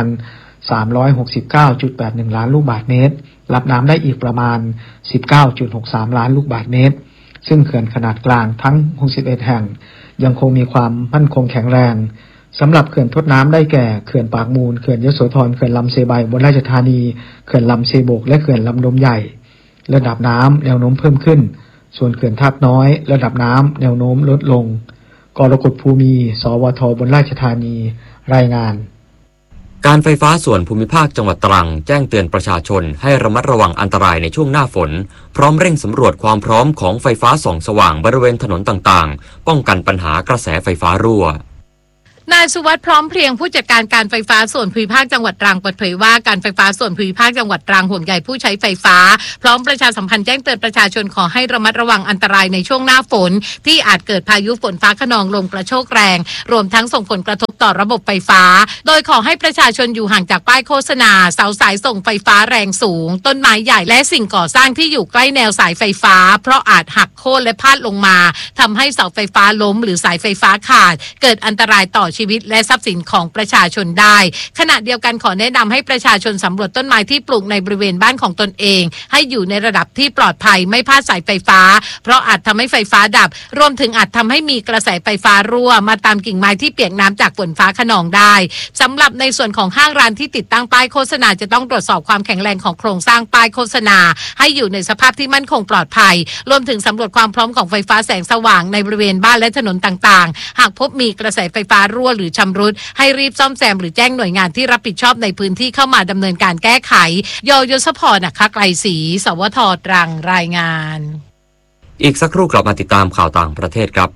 Speaker 15: 369.81 ล้านลูกบาศก์เมตรรับน้ำได้อีกประมาณ 19.63 ล้านลูกบาศก์เมตรซึ่งเขื่อนขนาดกลางทั้ง61แห่งยังคงมีความมั่นคงแข็งแรงสำหรับเขื่อนทดน้ำได้แก่เขื่อนปากมูลเขื่อนยโสธรเขื่อนลำเซไบอุบลราชธานีเขื่อนลำเซโบกและเขื่อนลำดมใหญ่ระดับน้ำแนวโน้มเพิ่มขึ้นส่วนเขื่อนท่าน้อยระดับน้ำแนวโน้มลดลงกรกฎภูมิ สวท อุบลราชธานีรายงาน
Speaker 11: การไฟฟ้าส่วนภูมิภาคจังหวัดตรังแจ้งเตือนประชาชนให้ระมัดระวังอันตรายในช่วงหน้าฝนพร้อมเร่งสำรวจความพร้อมของไฟฟ้าส่องสว่างบริเวณถนนต่างๆป้องกันปัญหากระแสไฟฟ้ารั่วนายสุวัฒน์พร้อมเพรียงผู้จัดการการไฟฟ้าส่วนภูมิภาคจังหวัดตรังเปิดเผยว่าการไฟฟ้าส่วนภูมิภาคจังหวัดตรังห่วงใยผู้ใช้ไฟฟ้าพร้อมประชาสัมพันธ์แจ้งเตือนประชาชนขอให้ระมัดระวังอันตรายในช่วงหน้าฝนที่อาจเกิดพายุฝนฟ้าคะนองลมกระโชกแรงรวมทั้งส่งผลกระทบต่อระบบไฟฟ้าโดยขอให้ประชาชนอยู่ห่างจากป้ายโฆษณาเสาสายส่งไฟฟ้าแรงสูงต้นไม้ใหญ่และสิ่งก่อสร้างที่อยู่ใกล้แนวสายไฟฟ้าเพราะอาจหักโค่นและพาดลงมาทำให้เสาไฟฟ้าล้มหรือสายไฟฟ้าขาดเกิดอันตรายต่อชีวิตและทรัพย์สินของประชาชนได้ขณะเดียวกันขอแนะนำให้ประชาชนสำรวจต้นไม้ที่ปลูกในบริเวณบ้านของตนเองให้อยู่ในระดับที่ปลอดภัยไม่พลาดสายไฟฟ้าเพราะอาจทำให้ไฟฟ้าดับรวมถึงอาจทำให้มีกระแสไฟฟ้ารั่วมาตามกิ่งไม้ที่เปียกน้ำจากฝนฟ้าคะนองได้สำหรับในส่วนของห้างร้านที่ติดตั้งป้ายโฆษณาจะต้องตรวจสอบความแข็งแรงของโครงสร้างป้ายโฆษณาให้อยู่ในสภาพที่มั่นคงปลอดภัยรวมถึงสำรวจความพร้อมของไฟฟ้าแสงสว่างในบริเวณบ้านและถนนต่างๆหากพบมีกระแสไฟฟ้ารั่วหรือชำรุดให้รีบซ่อมแซมหรือแจ้งหน่วยงานที่รับผิดชอบในพื้นที่เข้ามาดำเนินการแก้ไขยศพรนะคะไกลศรีสวทตรังรายงานอีกสักครู่กลับมาติดตามข่าวต่างประเทศครับ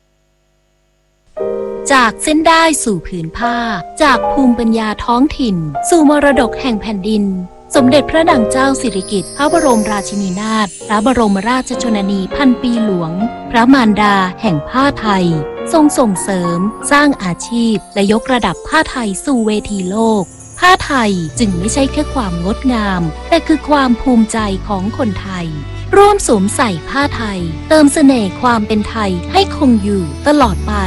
Speaker 16: จากเส้นได้สู่ผืนผ้าจากภูมิปัญญาท้องถิ่นสู่มรดกแห่งแผ่นดินสมเด็จพระนางเจ้าสิริกิติ์พระบรมราชินีนาถพระบรมราชชนนีพันปีหลวงพระมารดาแห่งผ้าไทยทรงส่งเสริมสร้างอาชีพและยกระดับผ้าไทยสู่เวทีโลกผ้าไทยจึงไม่ใช่แค่ความงดงามแต่คือความภูมิใจของคนไทยร่วมสวมใส่ผ้าไทยเติมเสน่ห์ความเป็นไทยให้คงอยู่ตลอดไป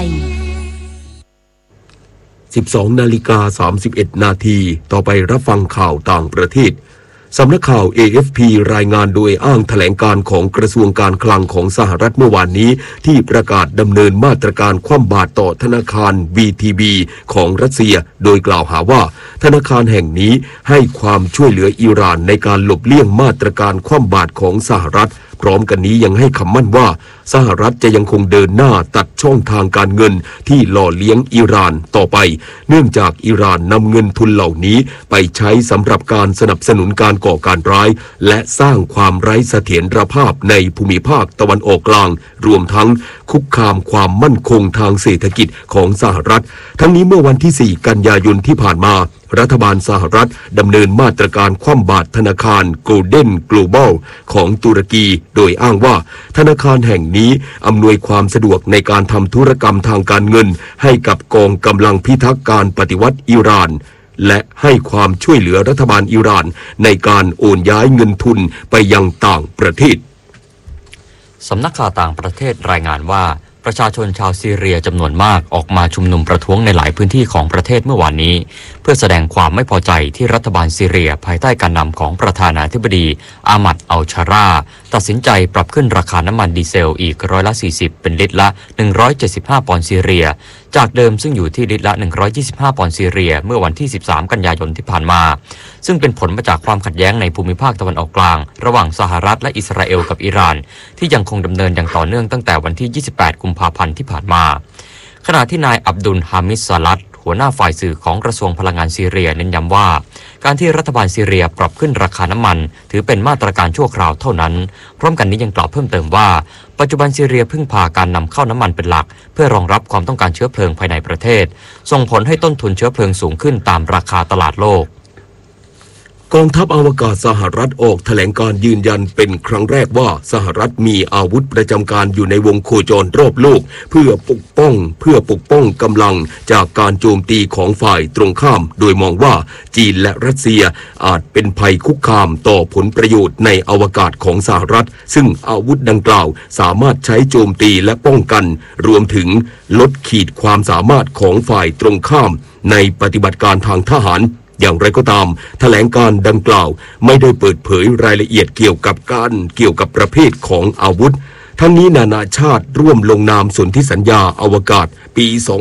Speaker 1: 12:31 นาทีต่อไปรับฟังข่าวต่างประเทศสำนักข่าว AFP รายงานโดยอ้างแถลงการของกระทรวงการคลังของสหรัฐเมื่อวานนี้ที่ประกาศดำเนินมาตรการคว่ำบาตรต่อธนาคาร VTB ของรัสเซียโดยกล่าวหาว่าธนาคารแห่งนี้ให้ความช่วยเหลืออิหร่านในการหลบเลี่ยงมาตรการคว่ำบาตรของสหรัฐพร้อมกันนี้ยังให้คำมั่นว่าสหรัฐจะยังคงเดินหน้าตัดช่องทางการเงินที่หล่อเลี้ยงอิหร่านต่อไปเนื่องจากอิหร่านนำเงินทุนเหล่านี้ไปใช้สำหรับการสนับสนุนการก่อการร้ายและสร้างความไร้เสถียรภาพในภูมิภาคตะวันออกกลางรวมทั้งคุกคามความมั่นคงทางเศรษฐกิจของสหรัฐทั้งนี้เมื่อวันที่4กันยายนที่ผ่านมารัฐบาลสหรัฐดำเนินมาตรการคว่ำบาตรธนาคาร Golden Global ของตุรกีโดยอ้างว่าธนาคารแห่งนี้อำนวยความสะดวกในการทำธุรกรรมทางการเงินให้กับกองกำลังพิทักษ์การปฏิวัติอิหร่านและให้ความช่วยเหลือรัฐบาลอิหร่านในการโอนย้ายเงินทุนไปยังต่างประเทศ
Speaker 11: สำนักข่าวต่างประเทศรายงานว่าประชาชนชาวซีเรียจำนวนมากออกมาชุมนุมประท้วงในหลายพื้นที่ของประเทศเมื่อวานนี้เพื่อแสดงความไม่พอใจที่รัฐบาลซีเรียภายใต้การนำของประธานาธิบดีอามัดอัลชาราตัดสินใจปรับขึ้นราคาน้ำมันดีเซลอีก40%เป็นลิตรละ175ปอนด์ซีเรียจากเดิมซึ่งอยู่ที่ลิตรละ125ปอนด์ซีเรียเมื่อวันที่13กันยายนที่ผ่านมาซึ่งเป็นผลมาจากความขัดแย้งในภูมิภาคตะวันออกกลางระหว่างสหรัฐและอิสราเอลกับอิหร่านที่ยังคงดำเนินอย่างต่อเนื่องตั้งแต่วันที่28กุมภาพันธ์ที่ผ่านมาขณะที่นายอับดุลฮามิดซาลัดหัวหน้าฝ่ายสื่อของกระทรวงพลังงานซีเรียเน้นย้ำว่าการที่รัฐบาลซีเรียปรับขึ้นราคาน้ำมันถือเป็นมาตรการชั่วคราวเท่านั้นพร้อมกันนี้ยังกล่าวเพิ่มเติมว่าปัจจุบันซีเรียพึ่งพาการนำเข้าน้ำมันเป็นหลักเพื่อรองรับความต้องการเชื้อเพลิงภายในประเทศส่งผลให้ต้นทุนเชื้อเพลิงสูงขึ้นตามราคาตลาดโลก
Speaker 1: กองทัพอวกาศสหรัฐออกแถลงการยืนยันเป็นครั้งแรกว่าสหรัฐมีอาวุธประจำการอยู่ในวงโคจรรอบโลกเพื่อปกป้องกำลังจากการโจมตีของฝ่ายตรงข้ามโดยมองว่าจีนและรัสเซียอาจเป็นภัยคุกคามต่อผลประโยชน์ในอวกาศของสหรัฐซึ่งอาวุธดังกล่าวสามารถใช้โจมตีและป้องกันรวมถึงลดขีดความสามารถของฝ่ายตรงข้ามในปฏิบัติการทางทหารอย่างไรก็ตามแถลงการดังกล่าวไม่ได้เปิดเผยรายละเอียดเกี่ยวกับประเภทของอาวุธทั้งนี้นานาชาติร่วมลงนามสนธิสัญญาอวกาศปี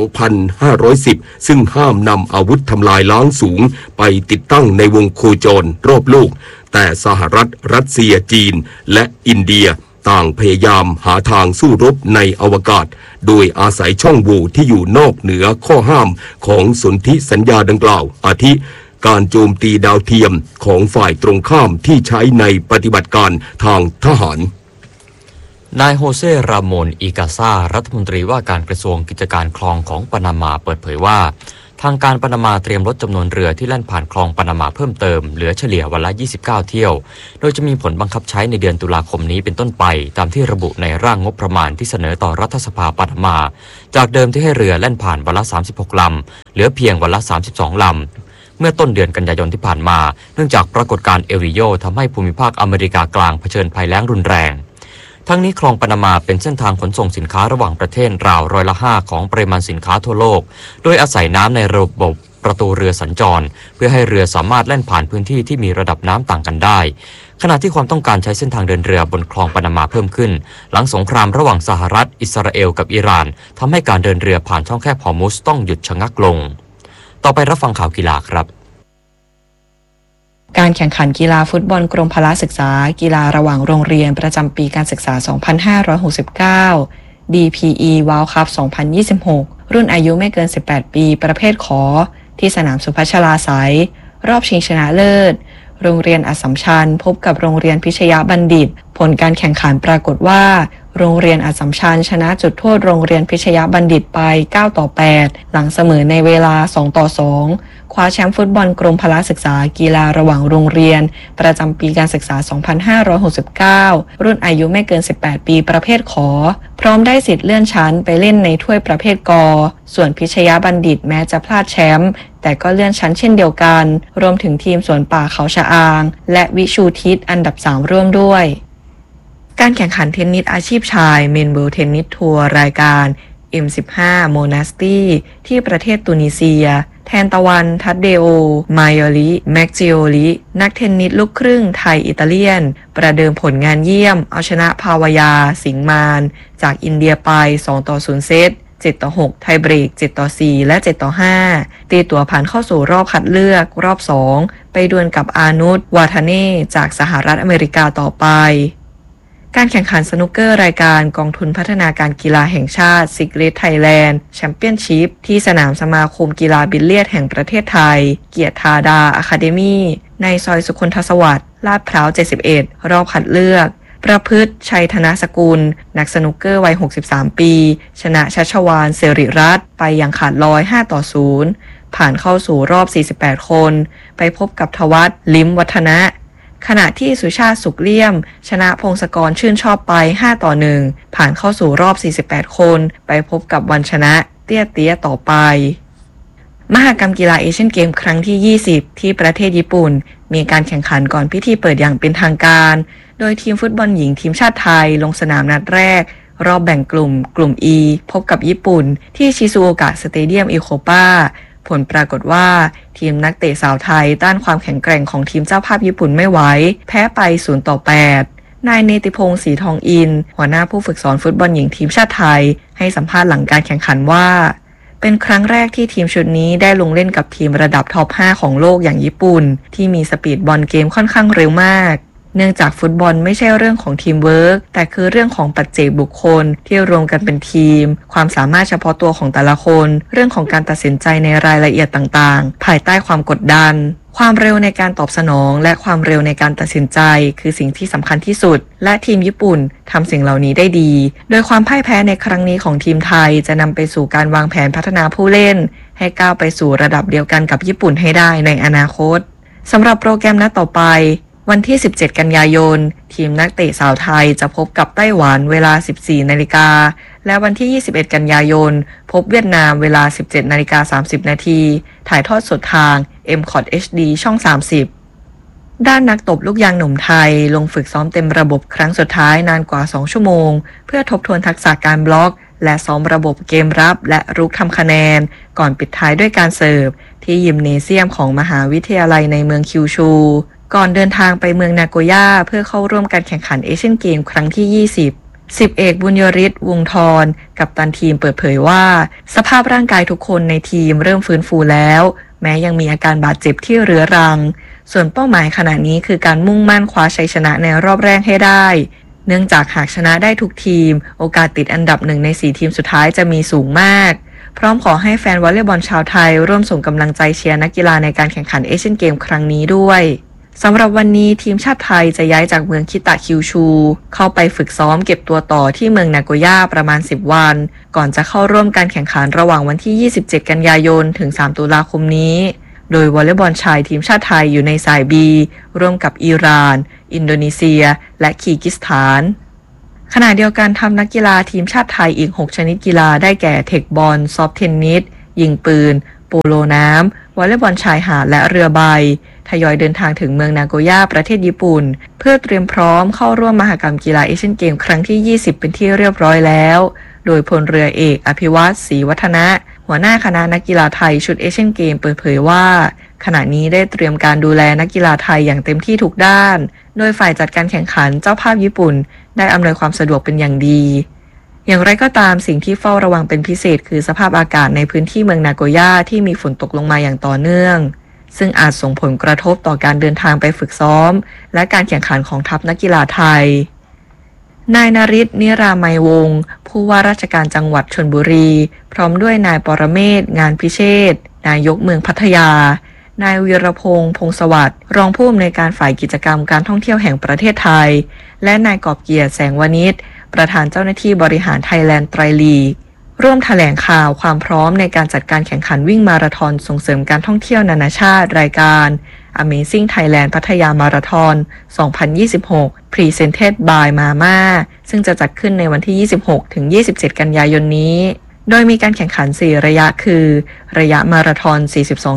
Speaker 1: 2510 ซึ่งห้ามนำอาวุธทำลายล้างสูงไปติดตั้งในวงโคจรรอบโลกแต่สหรัฐรัสเซียจีนและอินเดียต่างพยายามหาทางสู้รบในอวกาศโดยอาศัยช่องโหว่ที่อยู่นอกเหนือข้อห้ามของสนธิสัญญาดังกล่าวอาทิการโจมตีดาวเทียมของฝ่ายตรงข้ามที่ใช้ในปฏิบัติการทางทหาร
Speaker 11: นายโฮเซ รามอน อิกาซารัฐมนตรีว่าการกระทรวงกิจการคลองของปานามาเปิดเผยว่าทางการปานามาเตรียมลดจำนวนเรือที่แล่นผ่านคลองปานามาเพิ่มเติมเหลือเฉลี่ยวันละ29เที่ยวโดยจะมีผลบังคับใช้ในเดือนตุลาคมนี้เป็นต้นไปตามที่ระบุในร่างงบประมาณที่เสนอต่อรัฐสภาปานามาจากเดิมที่ให้เรือแล่นผ่านวันละ36ลำเหลือเพียงวันละ32ลำเมื่อต้นเดือนกันยายนที่ผ่านมาเนื่องจากปรากฏการณ์เอลนิโญทำให้ภูมิภาคอเมริกากลางเผชิญภัยแล้งรุนแรงทั้งนี้คลองปานามาเป็นเส้นทางขนส่งสินค้าระหว่างประเทศราว5%ของปริมาณสินค้าทั่วโลกโดยอาศัยน้ำในระบบประตูเรือสัญจรเพื่อให้เรือสามารถแล่นผ่านพื้นที่ที่มีระดับน้ำต่างกันได้ขณะที่ความต้องการใช้เส้นทางเดินเรือบนคลองปานามาเพิ่มขึ้นหลังสงครามระหว่างสหรัฐอิสราเอลกับอิหร่านทำให้การเดินเรือผ่านช่องแคบฮอร์มุซต้องหยุดชะงักลงต่อไปรับฟังข่าวกีฬาครับ
Speaker 17: การแข่งขันกีฬาฟุตบอลกรมพละศึกษากีฬาระหว่างโรงเรียนประจำปีการศึกษา 2569 DPE World Cup 2026 รุ่นอายุไม่เกิน 18 ปีประเภทขอที่สนามสุพัชราไสยรอบชิงชนะเลิศโรงเรียนอัสสัมชัญพบกับโรงเรียนพิชยบัณฑิตผลการแข่งขันปรากฏว่าโรงเรียนอัสสัมชัญชนะจุดโทษโรงเรียนพิชยบัณฑิตไป9-8หลังเสมอในเวลา2-2คว้าแชมป์ฟุตบอลกรมพละศึกษากีฬาระหว่างโรงเรียนประจำปีการศึกษา 2569 รุ่นอายุไม่เกิน 18 ปีประเภทขอพร้อมได้สิทธิ์เลื่อนชั้นไปเล่นในถ้วยประเภทกส่วนพิชยบัณฑิตแม้จะพลาดแชมป์แต่ก็เลื่อนชั้นเช่นเดียวกันรวมถึงทีมสวนป่าเขาชะอางและวิชูทิศอันดับ3ร่วมด้วยการแข่งขันเทนนิสอาชีพชายเมนเบิลเทนนิสทัวร์รายการ M15 โมนาสตีที่ประเทศตุนิเซียแทนตะวันทัดเดโอมายอลิแม็กจิโอลินักเทนนิสลูกครึ่งไทยอิตาเลียนประเดิมผลงานเยี่ยมเอาชนะภาวายาสิงห์มานจากอินเดียไป2-0 เซต7-6ไทยเบรก7-4และ7-5ตีตัวผ่านเข้าสู่รอบคัดเลือกรอบ2ไปดวลกับอานุชวาทาเน่จากสหรัฐอเมริกาต่อไปการแข่งขันสนุกเกอร์รายการกองทุนพัฒนาการกีฬาแห่งชาติซิกเรตไทยแลนด์แชมเปี้ยนชิพที่สนามสมาคมกีฬาบิลเลียดแห่งประเทศไทยเกียรติธาดาอะคาเดมี่ในซอยสุคนทสวัสดิ์ลาดพร้าว71รอบคัดเลือกประพฤติชัยธนสกุลนักสนุกเกอร์วัย63ปีชนะชัชวาลเสริรัตน์ไปอย่างขาดลอย5-0ผ่านเข้าสู่รอบ48คนไปพบกับทวัฒน์ลิ้มวัฒนะขณะที่สุชาติสุขเลี่ยมชนะพงศกรชื่นชอบไป5-1ผ่านเข้าสู่รอบ48คนไปพบกับวันชนะเตี้ยต่อไปมหกรรมกีฬาเอเชียนเกมครั้งที่20ที่ประเทศญี่ปุ่นมีการแข่งขันก่อนพิธีเปิดอย่างเป็นทางการโดยทีมฟุตบอลหญิงทีมชาติไทยลงสนามนัดแรกรอบแบ่งกลุ่ม E พบกับญี่ปุ่นที่ชิซูโอกะสเตเดียมอิโคปาผลปรากฏว่าทีมนักเตะสาวไทยต้านความแข็งแกร่งของทีมเจ้าภาพญี่ปุ่นไม่ไหวแพ้ไป0-8นายเนติพงษ์ศรีทองอินหัวหน้าผู้ฝึกสอนฟุตบอลหญิงทีมชาติไทยให้สัมภาษณ์หลังการแข่งขันว่าเป็นครั้งแรกที่ทีมชุดนี้ได้ลงเล่นกับทีมระดับท็อป 5 ของโลกอย่างญี่ปุ่นที่มีสปีดบอลเกมค่อนข้างเร็วมากเนื่องจากฟุตบอลไม่ใช่เรื่องของทีมเวิร์กแต่คือเรื่องของปัจเจกบุคคลที่รวมกันเป็นทีมความสามารถเฉพาะตัวของแต่ละคนเรื่องของการตัดสินใจในรายละเอียดต่างๆภายใต้ความกดดันความเร็วในการตอบสนองและความเร็วในการตัดสินใจคือสิ่งที่สำคัญที่สุดและทีมญี่ปุ่นทำสิ่งเหล่านี้ได้ดีโดยความพ่ายแพ้ในครั้งนี้ของทีมไทยจะนำไปสู่การวางแผนพัฒนาผู้เล่นให้ก้าวไปสู่ระดับเดียวกันกับญี่ปุ่นให้ได้ในอนาคตสำหรับโปรแกรมนัดต่อไปวันที่17กันยายนทีมนักเตะสาวไทยจะพบกับไต้หวันเวลา 14 นาฬิกาและวันที่21กันยายนพบเวียดนามเวลา 17:30 นาทีถ่ายทอดสดทาง MCOT HD ช่อง30ด้านนักตบลูกยางหนุ่มไทยลงฝึกซ้อมเต็มระบบครั้งสุดท้ายนานกว่า2ชั่วโมงเพื่อทบทวนทักษะการบล็อกและซ้อมระบบเกมรับและรุกทำคะแนนก่อนปิดท้ายด้วยการเสิร์ฟที่ยิมเนเซียมของมหาวิทยาลัยในเมืองคิวชูก่อนเดินทางไปเมืองนาโกย่าเพื่อเข้าร่วมการแข่งขันเอเชียนเกมครั้งที่20 10 เอกบุญยริศวงศ์ธรกัปตันทีมเปิดเผยว่าสภาพร่างกายทุกคนในทีมเริ่มฟื้นฟูแล้วแม้ยังมีอาการบาดเจ็บที่เรื้อรังส่วนเป้าหมายขณะนี้คือการมุ่งมั่นคว้าชัยชนะในรอบแรกให้ได้เนื่องจากหากชนะได้ทุกทีมโอกาสติดอันดับ1 ใน 4 ทีมสุดท้ายจะมีสูงมากพร้อมขอให้แฟนวอลเลย์บอลชาวไทยร่วมส่งกำลังใจเชียร์นักกีฬาในการแข่งขันเอเชียนเกมครั้งนี้ด้วยสำหรับวันนี้ทีมชาติไทยจะย้ายจากเมืองคิตะคิวชูเข้าไปฝึกซ้อมเก็บตัวต่อที่เมืองนาโกย่าประมาณ10 วันก่อนจะเข้าร่วมการแข่งขันระหว่างวันที่27 กันยายนถึง3 ตุลาคมนี้โดยวอลเลย์บอลชายทีมชาติไทยอยู่ในสาย B ร่วมกับอิหร่านอินโดนีเซียและคีร์กิสถานขณะเดียวกันทำนักกีฬาทีมชาติไทยอีก6 ชนิดกีฬาได้แก่เทคบอลซอฟต์เทนนิสยิงปืนโปโลน้ำวอลเลย์บอลชายหาดและเรือใบทยอยเดินทางถึงเมืองนาโกย่าประเทศญี่ปุ่นเพื่อเตรียมพร้อมเข้าร่วมมหกรรมกีฬาเอเชียนเกมครั้งที่20เป็นที่เรียบร้อยแล้วโดยพลเรือเอกอภิวัตรศรีวัฒนะหัวหน้าคณะนักกีฬาไทยชุดเอเชียนเกมเปิดเผยว่าขณะนี้ได้เตรียมการดูแลนักกีฬาไทยอย่างเต็มที่ทุกด้านโดยฝ่ายจัดการแข่งขันเจ้าภาพญี่ปุ่นได้อำนวยความสะดวกเป็นอย่างดีอย่างไรก็ตามสิ่งที่เฝ้าระวังเป็นพิเศษคือสภาพอากาศในพื้นที่เมืองนาโกย่าที่มีฝนตกลงมาอย่างต่อเนื่องซึ่งอาจส่งผลกระทบต่อการเดินทางไปฝึกซ้อมและการแข่งขันของทัพนักกีฬาไทยนายนฤทธิ์ นิรามัยวงศ์ผู้ว่าราชการจังหวัดชลบุรีพร้อมด้วยนายปรเมศ งานพิเชษฐ์นายกเมืองพัทยานายวีรพงษ์ พงษ์สวัสดิ์รองผู้อำนวยการฝ่ายกิจกรรมการท่องเที่ยวแห่งประเทศไทยและนายกอบเกียรติ แสงวณิชประธานเจ้าหน้าที่บริหารไทยแลนด์ไตรลีกร่วมแถลงข่าวความพร้อมในการจัดการแข่งขันวิ่งมาราธอนส่งเสริมการท่องเที่ยวนานาชาติรายการ Amazing Thailand พัทยามาราธอน 2026 Presented by Mama ซึ่งจะจัดขึ้นในวันที่ 26 ถึง 27 กันยายนนี้โดยมีการแข่งขัน 4 ระยะคือระยะมาราธอน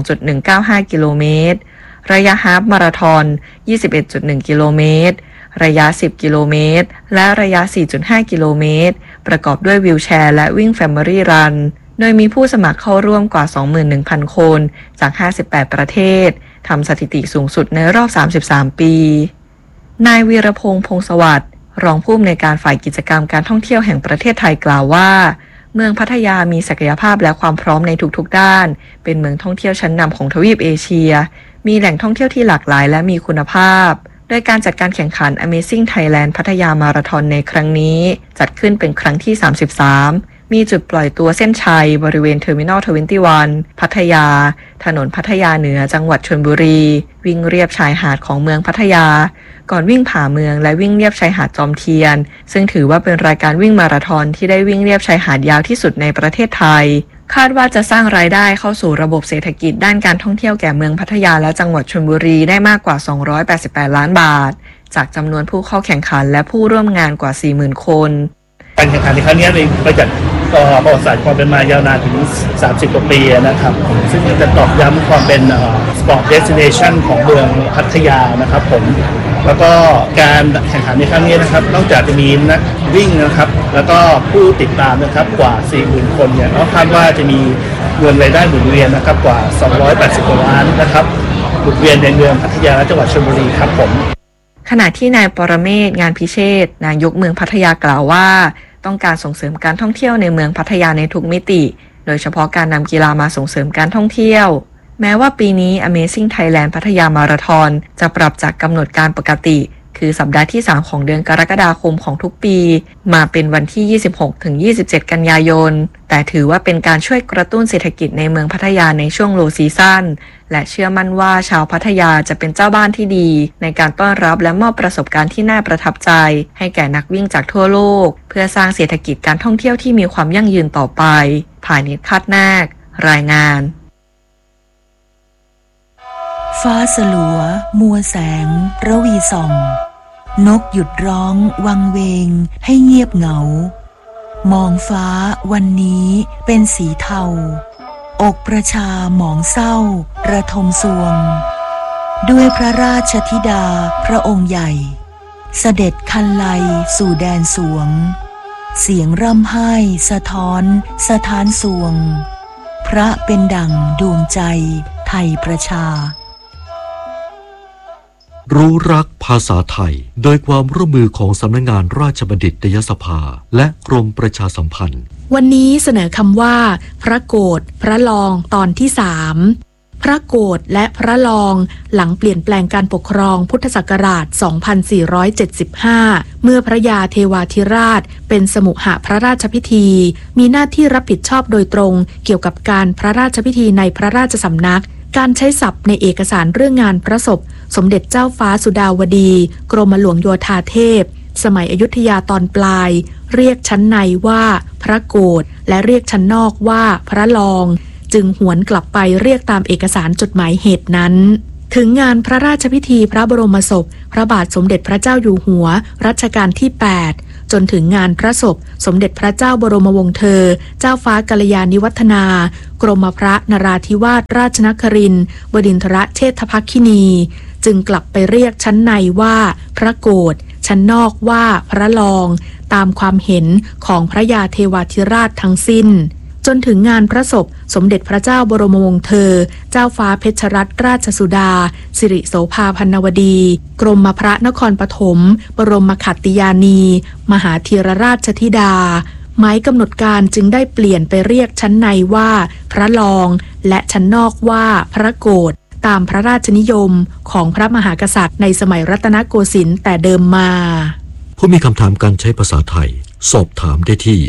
Speaker 17: 42.195 กิโลเมตรระยะฮาล์ฟมาราธอน 21.1 กิโลเมตรระยะ 10 กิโลเมตรและระยะ 4.5 กิโลเมตรประกอบด้วยวีลแชร์และวิ่ง Family Run โดยมีผู้สมัครเข้าร่วมกว่า 21,000 คนจาก 58 ประเทศทำสถิติสูงสุดในรอบ 33 ปีนายวีรพงษ์ พงษ์สวัสดิ์รองผู้อำนวยการฝ่ายกิจกรรมการท่องเที่ยวแห่งประเทศไทยกล่าวว่าเมืองพัทยามีศักยภาพและความพร้อมในทุกๆด้านเป็นเมืองท่องเที่ยวชั้นนำของทวีปเอเชียมีแหล่งท่องเที่ยวที่หลากหลายและมีคุณภาพโดยการจัดการแข่งขัน Amazing Thailand พัทยามาราธอนในครั้งนี้จัดขึ้นเป็นครั้งที่ 33มีจุดปล่อยตัวเส้นชัยบริเวณ Terminal 21 พัทยาถนนพัทยาเหนือจังหวัดชลบุรีวิ่งเรียบชายหาดของเมืองพัทยาก่อนวิ่งผ่าเมืองและวิ่งเรียบชายหาดจอมเทียนซึ่งถือว่าเป็นรายการวิ่งมาราธอนที่ได้วิ่งเรียบชายหาดยาวที่สุดในประเทศไทยคาดว่าจะสร้างรายได้เข้าสู่ระบบเศรษฐกิจด้านการท่องเที่ยวแก่เมืองพัทยาและจังหวัดชลบุรีได้มากกว่า288ล้านบาทจากจำนวนผู้เข้าแข่งขันและผู้ร่วมงานกว่า 40,000 คน
Speaker 18: การแข่งขันในครั้งนี้เลยมาจากประวัติศาสตร์ความเป็นมายาวนานถึง30 กว่าปีนะครับซึ่งจะตอกย้ำความเป็นสปอร์ตเดสติเนชันของเมืองพัทยานะครับผมแล้วก็การแข่งขันในครั้งนี้นะครับนอกจากจะมีนักวิ่งนะครับแล้วก็ผู้ติดตามนะครับกว่า 40,000 คนเนี่ยก็คาดว่าจะมีเงินรายได้หมุนเวียนนะครับกว่า280 กว่าล้านนะครับหมุนเวียนในเมืองพัทยาและจังหวัดชลบุรีครับผม
Speaker 17: ขณะที่นายปรเมศ งานพิเชษฐ์นายกเมืองพัทยากล่าวว่าต้องการส่งเสริมการท่องเที่ยวในเมืองพัทยาในทุกมิติโดยเฉพาะการนำกีฬามาส่งเสริมการท่องเที่ยวแม้ว่าปีนี้ Amazing Thailand พัทยามาราธอนจะปรับจากกำหนดการปกติคือสัปดาห์ที่ 3 ของเดือนกรกฎาคมของทุกปีมาเป็นวันที่ 26 ถึง 27 กันยายนแต่ถือว่าเป็นการช่วยกระตุ้นเศรษฐกิจในเมืองพัทยาในช่วงโลว์ซีซั่นและเชื่อมั่นว่าชาวพัทยาจะเป็นเจ้าบ้านที่ดีในการต้อนรับและมอบประสบการณ์ที่น่าประทับใจให้แก่นักวิ่งจากทั่วโลกเพื่อสร้างเศรษฐกิจการท่องเที่ยวที่มีความยั่งยืนต่อไปภายในคาดนาครายงาน
Speaker 10: ฟ้าสลัวมัวแสงระวีส่องนกหยุดร้องวังเวงให้เงียบเหงามองฟ้าวันนี้เป็นสีเทาอกประชาหมองเศร้าระทมสวงด้วยพระราชธิดาพระองค์ใหญ่เสด็จคันไลสู่แดนสวงเสียงร่ำไห้สะท้อนสถานสวงพระเป็นดั่งดวงใจไทยประชา
Speaker 19: รู้รักภาษาไทยโดยความร่วมมือของสำนักงานราชบัณฑิตยสภาและกรมประชาสัมพันธ์
Speaker 20: วันนี้เสนอคำว่าพระโกฐพระลองตอนที่3 พระโกฏและพระลองหลังเปลี่ยนแปลงการปกครองพุทธศักราช 2475 เมื่อพระยาเทวาธิราชเป็นสมุหพระราชพิธีมีหน้าที่รับผิดชอบโดยตรงเกี่ยวกับการพระราชพิธีในพระราชสำนักการใช้ศัพท์ในเอกสารเรื่องงานพระศพสมเด็จเจ้าฟ้าสุดาวดีกรมหลวงโยธาเทพสมัยอยุธยาตอนปลายเรียกชั้นในว่าพระโกฏและเรียกชั้นนอกว่าพระลองจึงหวนกลับไปเรียกตามเอกสารจดหมายเหตุนั้นถึงงานพระราชพิธีพระบรมศพพระบาทสมเด็จพระเจ้าอยู่หัวรัชกาลที่ 8 จนถึงงานพระศพสมเด็จพระเจ้าบรมวงศ์เธอเจ้าฟ้ากัลยาณิวัฒนากรมพระนราธิวาสราชนครินทร์บดินทรเชษฐภักคินีจึงกลับไปเรียกชั้นในว่าพระโกฏชั้นนอกว่าพระลองตามความเห็นของพระยาเทวาธิราชทั้งสิ้นจนถึงงานพระศพสมเด็จพระเจ้าบรมวงศ์เธอเจ้าฟ้าเพชรรัตนราชสุดาสิริโสภาพันนวดีกรมพระนครปฐมบรมขัตติยานีมหาธีรราชธิดาหมายกำหนดการจึงได้เปลี่ยนไปเรียกชั้นในว่าพระลองและชั้นนอกว่าพระโกฏตามพระราชนิยมของพระมหากษัตริย์ในสมัยรัตนโกสินทร์แต่เดิมมา
Speaker 19: ผู้มีคำถามการใช้ภาษาไทยสอบถามได้ที่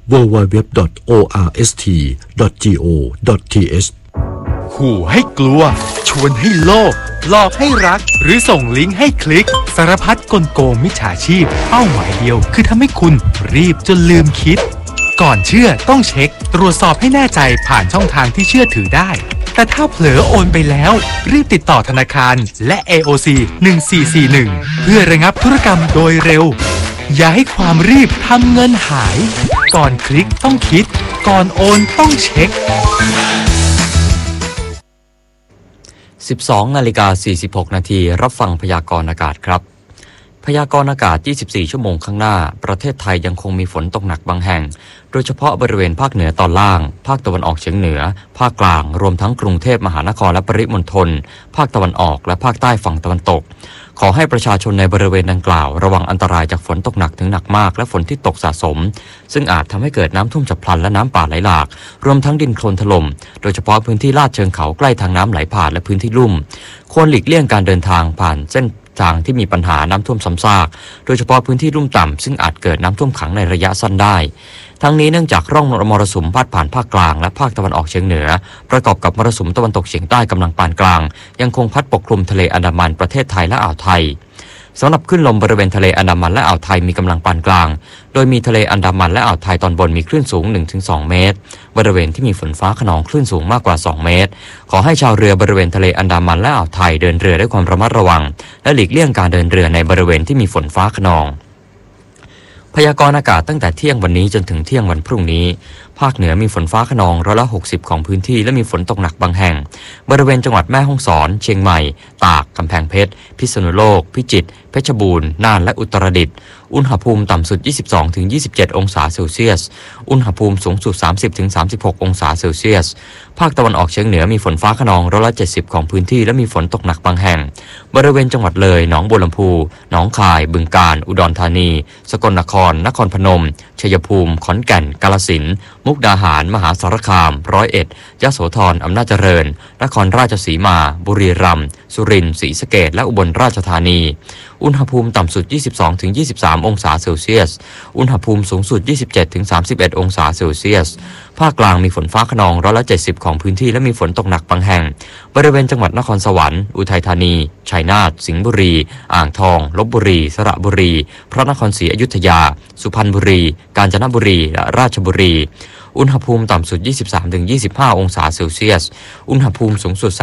Speaker 19: www.orst.go.th
Speaker 21: ขู่ให้กลัวชวนให้โลภหลอกให้รักหรือส่งลิงก์ให้คลิกสารพัดกลโกงมิจฉาชีพเป้าหมายเดียวคือทำให้คุณรีบจนลืมคิดก่อนเชื่อต้องเช็คตรวจสอบให้แน่ใจผ่านช่องทางที่เชื่อถือได้แต่ถ้าเผลอโอนไปแล้วรีบติดต่อธนาคารและ AOC 1441เพื่อระงับธุรกรรมโดยเร็วอย่าให้ความรีบทำเงินหายก่อนคลิกต้องคิดก่อนโอนต้องเช็ค
Speaker 11: 12:46 น.รับฟังพยากรณ์อากาศครับพยากรณ์อากาศ24ชั่วโมงข้างหน้าประเทศไทยยังคงมีฝนตกหนักบางแห่งโดยเฉพาะบริเวณภาคเหนือตอนล่างภาคตะวันออกเฉียงเหนือภาคกลางรวมทั้งกรุงเทพมหานครและปริมณฑลภาคตะวันออกและภาคใต้ฝั่งตะวันตกขอให้ประชาชนในบริเวณดังกล่าวระวังอันตรายจากฝนตกหนักถึงหนักมากและฝนที่ตกสะสมซึ่งอาจทำให้เกิดน้ำท่วมฉับพลันและน้ำป่าไหลหลากรวมทั้งดินโคลนถล่มโดยเฉพาะพื้นที่ลาดเชิงเขาใกล้ทางน้ำไหลผ่านและพื้นที่ลุ่มควรหลีกเลี่ยงการเดินทางผ่านเส้นทางที่มีปัญหาน้ำท่วมซ้ำซากโดยเฉพาะพื้นที่ลุ่มต่ำซึ่งอาจเกิดน้ำท่วมขังในระยะสั้นได้ทั้งนี้เนื่องจากร่องมรสุมพาดผ่านภาคกลางและภาคตะวันออกเฉียงเหนือประกอบกับมรสุมตะวันตกเฉียงใต้กำลังปานกลางยังคงพัดปกคลุมทะเลอันดามันประเทศไทยและอ่าวไทยสำหรับคลื่นลมบริเวณทะเลอันดามันและอ่าวไทยมีกำลังปานกลางโดยมีทะเลอันดามันและอ่าวไทยตอนบนมีคลื่นสูง 1-2 เมตรบริเวณที่มีฝนฟ้าคะนองคลื่นสูงมากกว่า2 เมตรขอให้ชาวเรือบริเวณทะเลอันดามันและอ่าวไทยเดินเรือด้วยความระมัดระวังและหลีกเลี่ยงการเดินเรือในบริเวณที่มีฝนฟ้าคะนองพยากรณ์อากาศตั้งแต่เที่ยงวันนี้จนถึงเที่ยงวันพรุ่งนี้ภาคเหนือมีฝนฟ้าคะนอง60%ของพื้นที่และมีฝนตกหนักบางแห่งบริเวณจังหวัดแม่ฮ่องสอนเชียงใหม่ตากกำแพงเพชรพิษณุโลกพิจิตรเพชรบูรณ์น่านและอุตรดิตถ์อุณหภูมิต่ำสุด 22-27 องศาเซลเซียสอุณหภูมิสูงสุด 30-36 องศาเซลเซียสภาคตะวันออกเฉียงเหนือมีฝนฟ้าคะนอง70%ของพื้นที่และมีฝนตกหนักบางแห่งบริเวณจังหวัดเลยหนองบัวลำพูหนองคายบึงกาฬอุดรธานีสกลนครนครพนมชัยภูมิขอนแก่นกาฬสินธุ์มุกดาหารมหาสารคาม101ยโสธรอำนาจเจริญนครราชสีมาบุรีรัมย์สุรินทร์ศรีสะเกษและอุบลราชธานีอุณหภูมิต่ำสุด 22-23 องศาเซลเซียสอุณหภูมิสูงสุด 27-31 องศาเซลเซียสภาคกลางมีฝนฟ้าคะนอง70%ของพื้นที่และมีฝนตกหนักบางแห่งบริเวณจังหวัดนครสวรรค์อุทัยธานีชัยนาทสิงห์บุรีอ่างทองลพบุรีสระบุรีพระนครศรีอยุธยาสุพรรณบุรีกาญจนบุรีและราชบุรีอุณหภูมิต่ำสุด 23-25 องศาเซลเซียสอุณหภูมิสูงสุด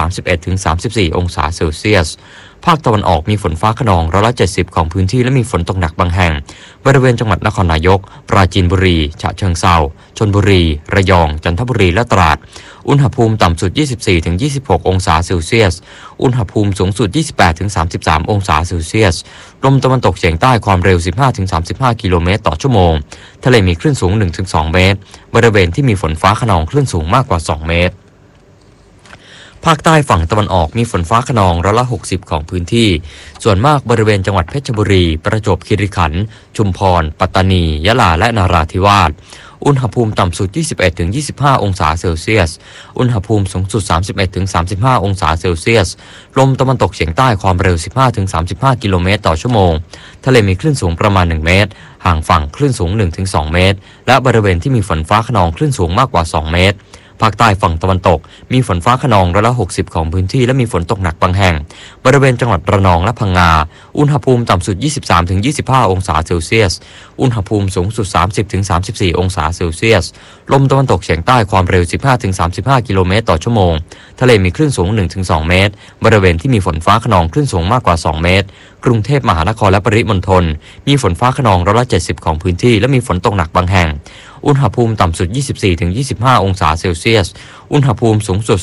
Speaker 11: 31-34 องศาเซลเซียสภาคตะวันออกมีฝนฟ้าคะนอง70%ของพื้นที่และมีฝนตกหนักบางแห่งบริเวณจังหวัดนครนายกปราจีนบุรีฉะเชิงเทราชลบุรีระยองจันทบุรีและตราดอุณหภูมิต่ำสุด 24-26 องศาเซลเซียสอุณหภูมิสูงสุด 28-33 องศาเซลเซียสลมตะวันตกเฉียงใต้ความเร็ว 15-35 กิโลเมตรต่อชั่วโมงทะเลมีคลื่นสูง 1-2 เมตรบริเวณที่มีฝนฟ้าคะนองคลื่นสูงมากกว่า2 เมตรภาคใต้ฝั่งตะวันออกมีฝนฟ้าคะนอง60%ของพื้นที่ส่วนมากบริเวณจังหวัดเพชรบุรีประจวบคีรีขันธ์ชุมพรปัตตานียะลาและนราธิวาสอุณหภูมิต่ำสุด 21-25 องศาเซลเซียสอุณหภูมิสูงสุด 31-35 องศาเซลเซียสลมตะวันตกเฉียงใต้ความเร็ว 15-35 กิโลเมตรต่อชั่วโมงทะเลมีคลื่นสูงประมาณ1เมตรห่างฝั่งคลื่นสูง 1-2 เมตรและบริเวณที่มีฝนฟ้าคะนองคลื่นสูงมากกว่า2เมตรภาคใต้ฝั่งตะวันตกมีฝนฟ้าคะนอง60%ของพื้นที่และมีฝนตกหนักบางแห่งบริเวณจังหวัดระนองและพังงาอุณหภูมิต่ำสุด 23-25 องศาเซลเซียสอุณหภูมิสูงสุด 30-34 องศาเซลเซียสลมตะวันตกเฉียงใต้ความเร็ว 15-35 กิโลเมตรต่อชั่วโมงทะเลมีคลื่นสูง 1-2 เมตรบริเวณที่มีฝนฟ้าคะนองคลื่นสูงมากกว่า2เมตรกรุงเทพมหานครและปริมณฑลมีฝนฟ้าคะนอง70%ของพื้นที่และมีฝนตกหนักบางแห่งอุณหภูมิต่ำสุด 24-25 องศาเซลเซียสอุณหภูมิสูงสุด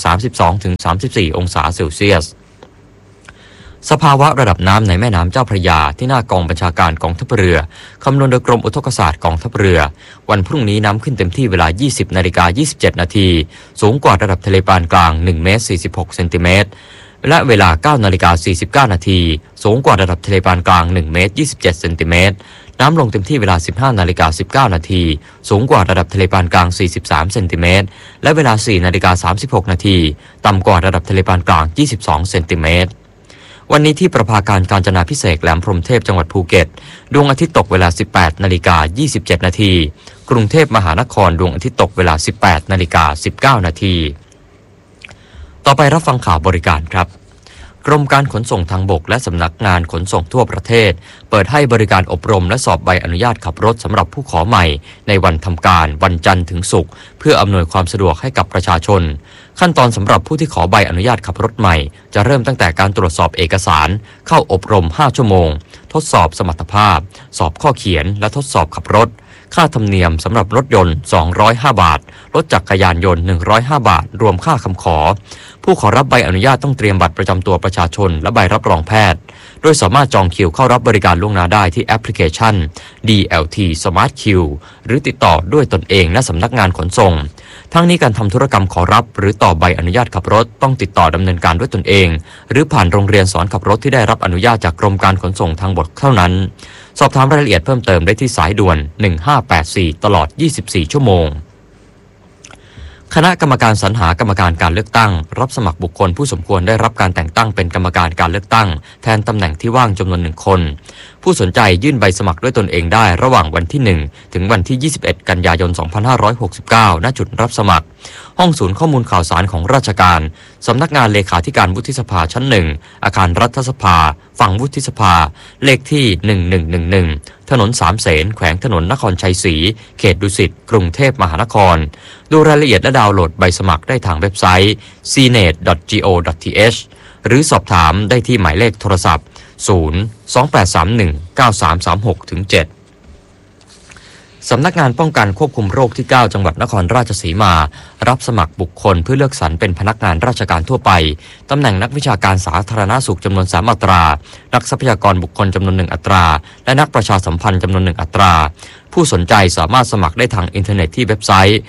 Speaker 11: 32-34 องศาเซลเซียสสภาวะระดับน้ำในแม่น้ำเจ้าพระยาที่หน้ากองบัญชาการกองทัพเรือคำนวณโดยกรมอุทกศาสตร์กองทัพเรือวันพรุ่งนี้น้ำขึ้นเต็มที่เวลา 20:27 นาทีสูงกว่าระดับทะเลปานกลาง1 เมตร 46 เซนติเมตรและเวลา 9:49 นาทีสูงกว่าระดับทะเลปานกลาง1 เมตร 27 เซนติเมตรน้ำลงเต็มที่เวลา 15:19 นาทีสูงกว่าระดับทะเลปานกลาง43 เซนติเมตรและเวลา 4:36 นาทีต่ำกว่าระดับทะเลปานกลาง22 เซนติเมตรวันนี้ที่ประภาการกาญจนาภิเษกแหลมพรหมเทพจังหวัดภูเก็ตดวงอาทิตย์ตกเวลา 18:27 นาทีกรุงเทพมหานครดวงอาทิตย์ตกเวลา 18:19 นาทีต่อไปรับฟังข่าวบริการครับกรมการขนส่งทางบกและสำนักงานขนส่งทั่วประเทศเปิดให้บริการอบรมและสอบใบอนุญาตขับรถสำหรับผู้ขอใหม่ในวันทำการวันจันทร์ถึงศุกร์เพื่ออำนวยความสะดวกให้กับประชาชนขั้นตอนสำหรับผู้ที่ขอใบอนุญาตขับรถใหม่จะเริ่มตั้งแต่การตรวจสอบเอกสารเข้าอบรม5ชั่วโมงทดสอบสมรรถภาพสอบข้อเขียนและทดสอบขับรถค่าธรรมเนียมสำหรับรถยนต์205 บาทรถจักรยานยนต์105 บาทรวมค่าคำขอผู้ขอรับใบอนุญาตต้องเตรียมบัตรประจำตัวประชาชนและใบรับรองแพทย์โดยสามารถจองคิวเข้ารับบริการล่วงหน้าได้ที่แอปพลิเคชัน DLT Smart Queue หรือติดต่อด้วยตนเองณสำนักงานขนส่งทั้งนี้การทำธุรกรรมขอรับหรือต่อใบอนุญาตขับรถต้องติดต่อดำเนินการด้วยตนเองหรือผ่านโรงเรียนสอนขับรถที่ได้รับอนุญาตจากกรมการขนส่งทางบกเท่านั้นสอบถามรายละเอียดเพิ่มเติมได้ที่สายด่วน1584ตลอด24ชั่วโมงคณะกรรมการสรรหากรรมการการเลือกตั้งรับสมัครบุคคลผู้สมควรได้รับการแต่งตั้งเป็นกรรมการการเลือกตั้งแทนตำแหน่งที่ว่างจำนวน1คนผู้สนใจยื่นใบสมัครด้วยตนเองได้ระหว่างวันที่1ถึงวันที่21กันยายน2569ณจุดรับสมัครห้องศูนย์ข้อมูลข่าวสารของราชการสำนักงานเลขาธิการวุฒิสภาชั้น1อาคารรัฐสภาฝั่งวุฒิสภาเลขที่1111ถนนสามเสนแขวงถนนนครชัยศรีเขตดุสิตกรุงเทพมหานครดูรายละเอียดและดาวน์โหลดใบสมัครได้ทางเว็บไซต์ cnet.go.th หรือสอบถามได้ที่หมายเลขโทรศัพท์028319336-7สำนักงานป้องกันควบคุมโรคที่ 9 จังหวัดนครราชสีมารับสมัครบุคคลเพื่อเลือกสรรเป็นพนักงานราชการทั่วไปตำแหน่งนักวิชาการสาธารณสุขจำนวน3อัตรานักทรัพยากรบุคคลจำนวน1อัตราและนักประชาสัมพันธ์จำนวน1อัตราผู้สนใจสามารถสมัครได้ทางอินเทอร์เน็ตที่เว็บไซต์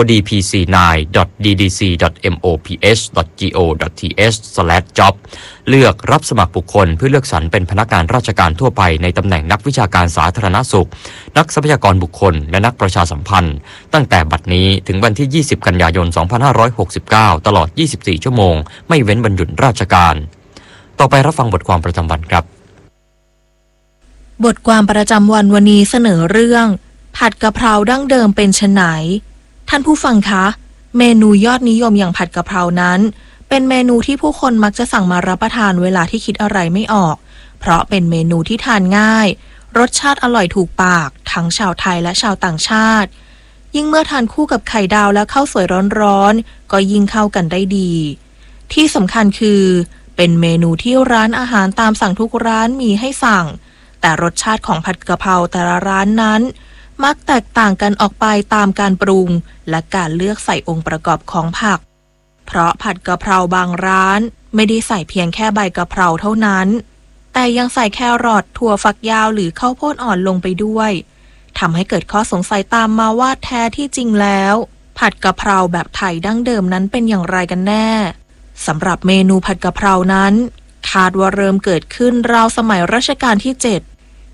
Speaker 11: odpc9.ddc.moph.go.th/job เลือกรับสมัครบุคคลเพื่อเลือกสรรเป็นพนักงานราชการทั่วไปในตำแหน่งนักวิชาการสาธารณสุขนักทรัพยากรบุคคลและนักประชาสัมพันธ์ตั้งแต่บัดนี้ถึงวันที่20กันยายน2569ตลอด24ชั่วโมงไม่เว้นวันหยุดราชการต่อไปรับฟังบทความประจำวันครับ
Speaker 20: บทความประจำวันวันนี้เสนอเรื่องผัดกะเพราดั้งเดิมเป็นไฉนท่านผู้ฟังคะเมนูยอดนิยมอย่างผัดกะเพรานั้นเป็นเมนูที่ผู้คนมักจะสั่งมารับประทานเวลาที่คิดอะไรไม่ออกเพราะเป็นเมนูที่ทานง่ายรสชาติอร่อยถูกปากทั้งชาวไทยและชาวต่างชาติยิ่งเมื่อทานคู่กับไข่ดาวและข้าวสวยร้อนๆก็ยิ่งเข้ากันได้ดีที่สำคัญคือเป็นเมนูที่ร้านอาหารตามสั่งทุกร้านมีให้สั่งแต่รสชาติของผัดกะเพราแต่ละร้านนั้นมักแตกต่างกันออกไปตามการปรุงและการเลือกใส่องค์ประกอบของผักเพราะผัดกะเพราบางร้านไม่ได้ใส่เพียงแค่ใบกะเพราเท่านั้นแต่ยังใส่แครอทถั่วฝักยาวหรือข้าวโพดอ่อนลงไปด้วยทำให้เกิดข้อสงสัยตามมาว่าแท้ที่จริงแล้วผัดกะเพราแบบไทยดั้งเดิมนั้นเป็นอย่างไรกันแน่สำหรับเมนูผัดกะเพรานั้นคาดว่าเริ่มเกิดขึ้นราวสมัยรัชกาลที่7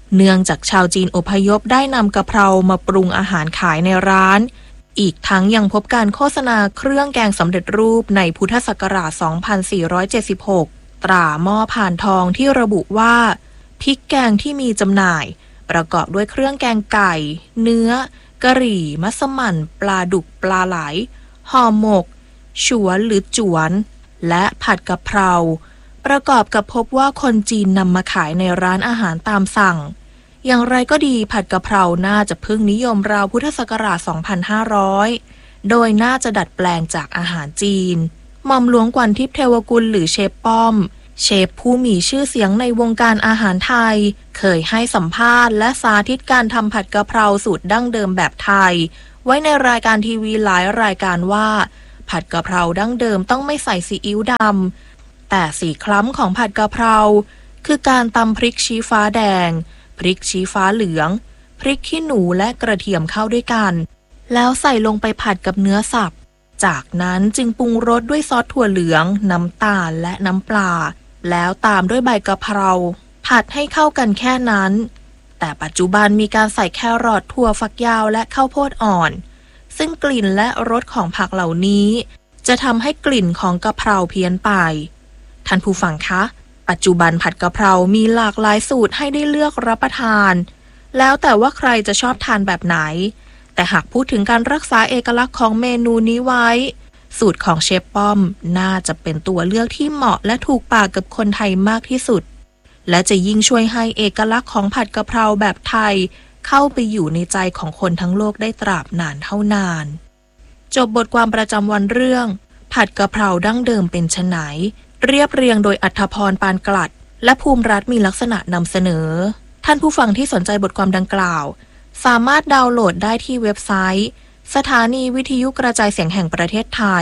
Speaker 20: เนื่องจากชาวจีนอพยพได้นำกะเพรามาปรุงอาหารขายในร้านอีกทั้งยังพบการโฆษณาเครื่องแกงสำเร็จรูปในพุทธศักราช 2476 ตราหม้อผ่านทองที่ระบุว่าพริกแกงที่มีจำหน่ายประกอบด้วยเครื่องแกงไก่เนื้อกะหรี่มัสมั่นปลาดุกปลาไหลห่อหมกฉวนหรือจวนและผัดกะเพราประกอบกับพบว่าคนจีนนำมาขายในร้านอาหารตามสั่งอย่างไรก็ดีผัดกะเพราน่าจะเพิ่งนิยมราวพุทธศักราช 2500 โดยน่าจะดัดแปลงจากอาหารจีนหม่อมหลวงกวันทิพย์เทวกุลหรือเชฟป้อมเชฟผู้มีชื่อเสียงในวงการอาหารไทยเคยให้สัมภาษณ์และสาธิตการทำผัดกะเพราสูตรดั้งเดิมแบบไทยไว้ในรายการทีวีหลายรายการว่าผัดกะเพราดั้งเดิมต้องไม่ใส่ซีอิ๊วดำแต่สีคล้ำของผัดกะเพราคือการตำพริกชี้ฟ้าแดงพริกชี้ฟ้าเหลืองพริกขี้หนูและกระเทียมเข้าด้วยกันแล้วใส่ลงไปผัดกับเนื้อสับจากนั้นจึงปรุงรสด้วยซอสถั่วเหลืองน้ำตาลและน้ำปลาแล้วตามด้วยใบกะเพราผัดให้เข้ากันแค่นั้นแต่ปัจจุบันมีการใส่แครอทถั่วฝักยาวและข้าวโพดอ่อนซึ่งกลิ่นและรสของผักเหล่านี้จะทำให้กลิ่นของกะเพราเพี้ยนไปท่านผู้ฟังคะปัจจุบันผัดกะเพรามีหลากหลายสูตรให้ได้เลือกรับประทานแล้วแต่ว่าใครจะชอบทานแบบไหนแต่หากพูดถึงการรักษาเอกลักษณ์ของเมนูนี้ไว้สูตรของเชฟป้อมน่าจะเป็นตัวเลือกที่เหมาะและถูกปากกับคนไทยมากที่สุดและจะยิ่งช่วยให้เอกลักษณ์ของผัดกะเพราแบบไทยเข้าไปอยู่ในใจของคนทั้งโลกได้ตราบนานเท่านานจบบทความประจำวันเรื่องผัดกะเพราดั้งเดิมเป็นไฉนเรียบเรียงโดยอัธพรปานกลัดและภูมิรัตน์มีลักษณะนำเสนอท่านผู้ฟังที่สนใจบทความดังกล่าวสามารถดาวน์โหลดได้ที่เว็บไซต์สถานีวิทยุกระจายเสียงแห่งประเทศไทย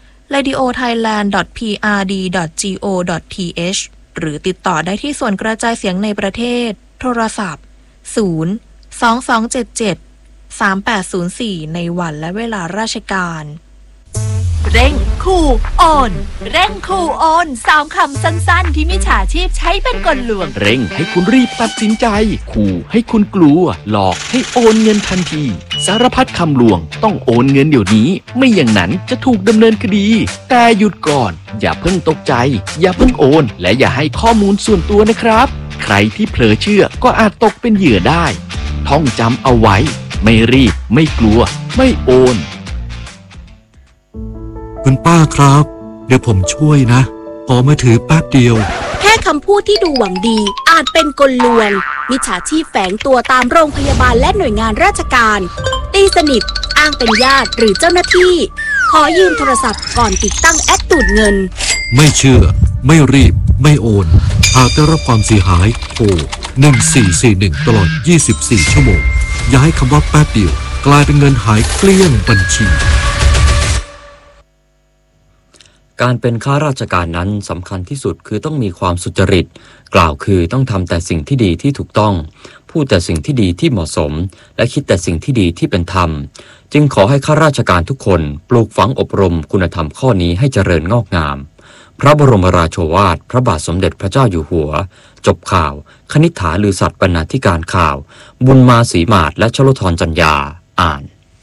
Speaker 20: radiothailand.prd.go.th หรือติดต่อได้ที่ส่วนกระจายเสียงในประเทศโทรศัพท์ 022773804 ในวันและเวลาราชการ
Speaker 16: เร่งคูโอนเร่งคูโอน3 คำสั้นๆที่มิจฉาชีพใช้เป็นกลลวง
Speaker 2: เร่งให้คุณรีบตัดสินใจขู่ให้คุณกลัวหลอกให้โอนเงินทันทีสารพัดคำลวงต้องโอนเงินเดี๋ยวนี้ไม่อย่างนั้นจะถูกดำเนินคดีแต่หยุดก่อนอย่าเพิ่งตกใจอย่าเพิ่งโอนและอย่าให้ข้อมูลส่วนตัวนะครับใครที่เผลอเชื่อก็อาจตกเป็นเหยื่อได้ท่องจำเอาไว้ไม่รีบไม่กลัวไม่โอน
Speaker 19: คุณป้าครับเดี๋ยวผมช่วยนะขอมือถือแป๊บเดียว
Speaker 22: แค่คำพูดที่ดูหวังดีอาจเป็นกลลวงมิจฉาชีพแฝงตัวตามโรงพยาบาลและหน่วยงานราชการตีสนิทอ้างเป็นญาติหรือเจ้าหน้าที่ขอยืมโทรศัพท์ก่อนติดตั้งแอปดูดเงิน
Speaker 19: ไม่เชื่อไม่รีบไม่โอนหากได้รับความเสียหายโทร1441ตลอด24ชั่วโมงอย่าให้คำว่าแป๊บเดียวกลายเป็นเงินหายเกลี้ยงบัญชี
Speaker 11: การเป็นข้าราชการนั้นสำคัญที่สุดคือต้องมีความสุจริตกล่าวคือต้องทำแต่สิ่งที่ดีที่ถูกต้องพูดแต่สิ่งที่ดีที่เหมาะสมและคิดแต่สิ่งที่ดีที่เป็นธรรมจึงขอให้ข้าราชการทุกคนปลูกฝังอบรมคุณธรรมข้อนี้ให้เจริญงอกงามพระบรมราโชวาทพระบาทสมเด็จพระเจ้าอยู่หัวจบข่าวคณิษฐาลือสัตย์บรรณาธิการข่าวบุญมาศรีมาศและชลธรจัญญาอ่าน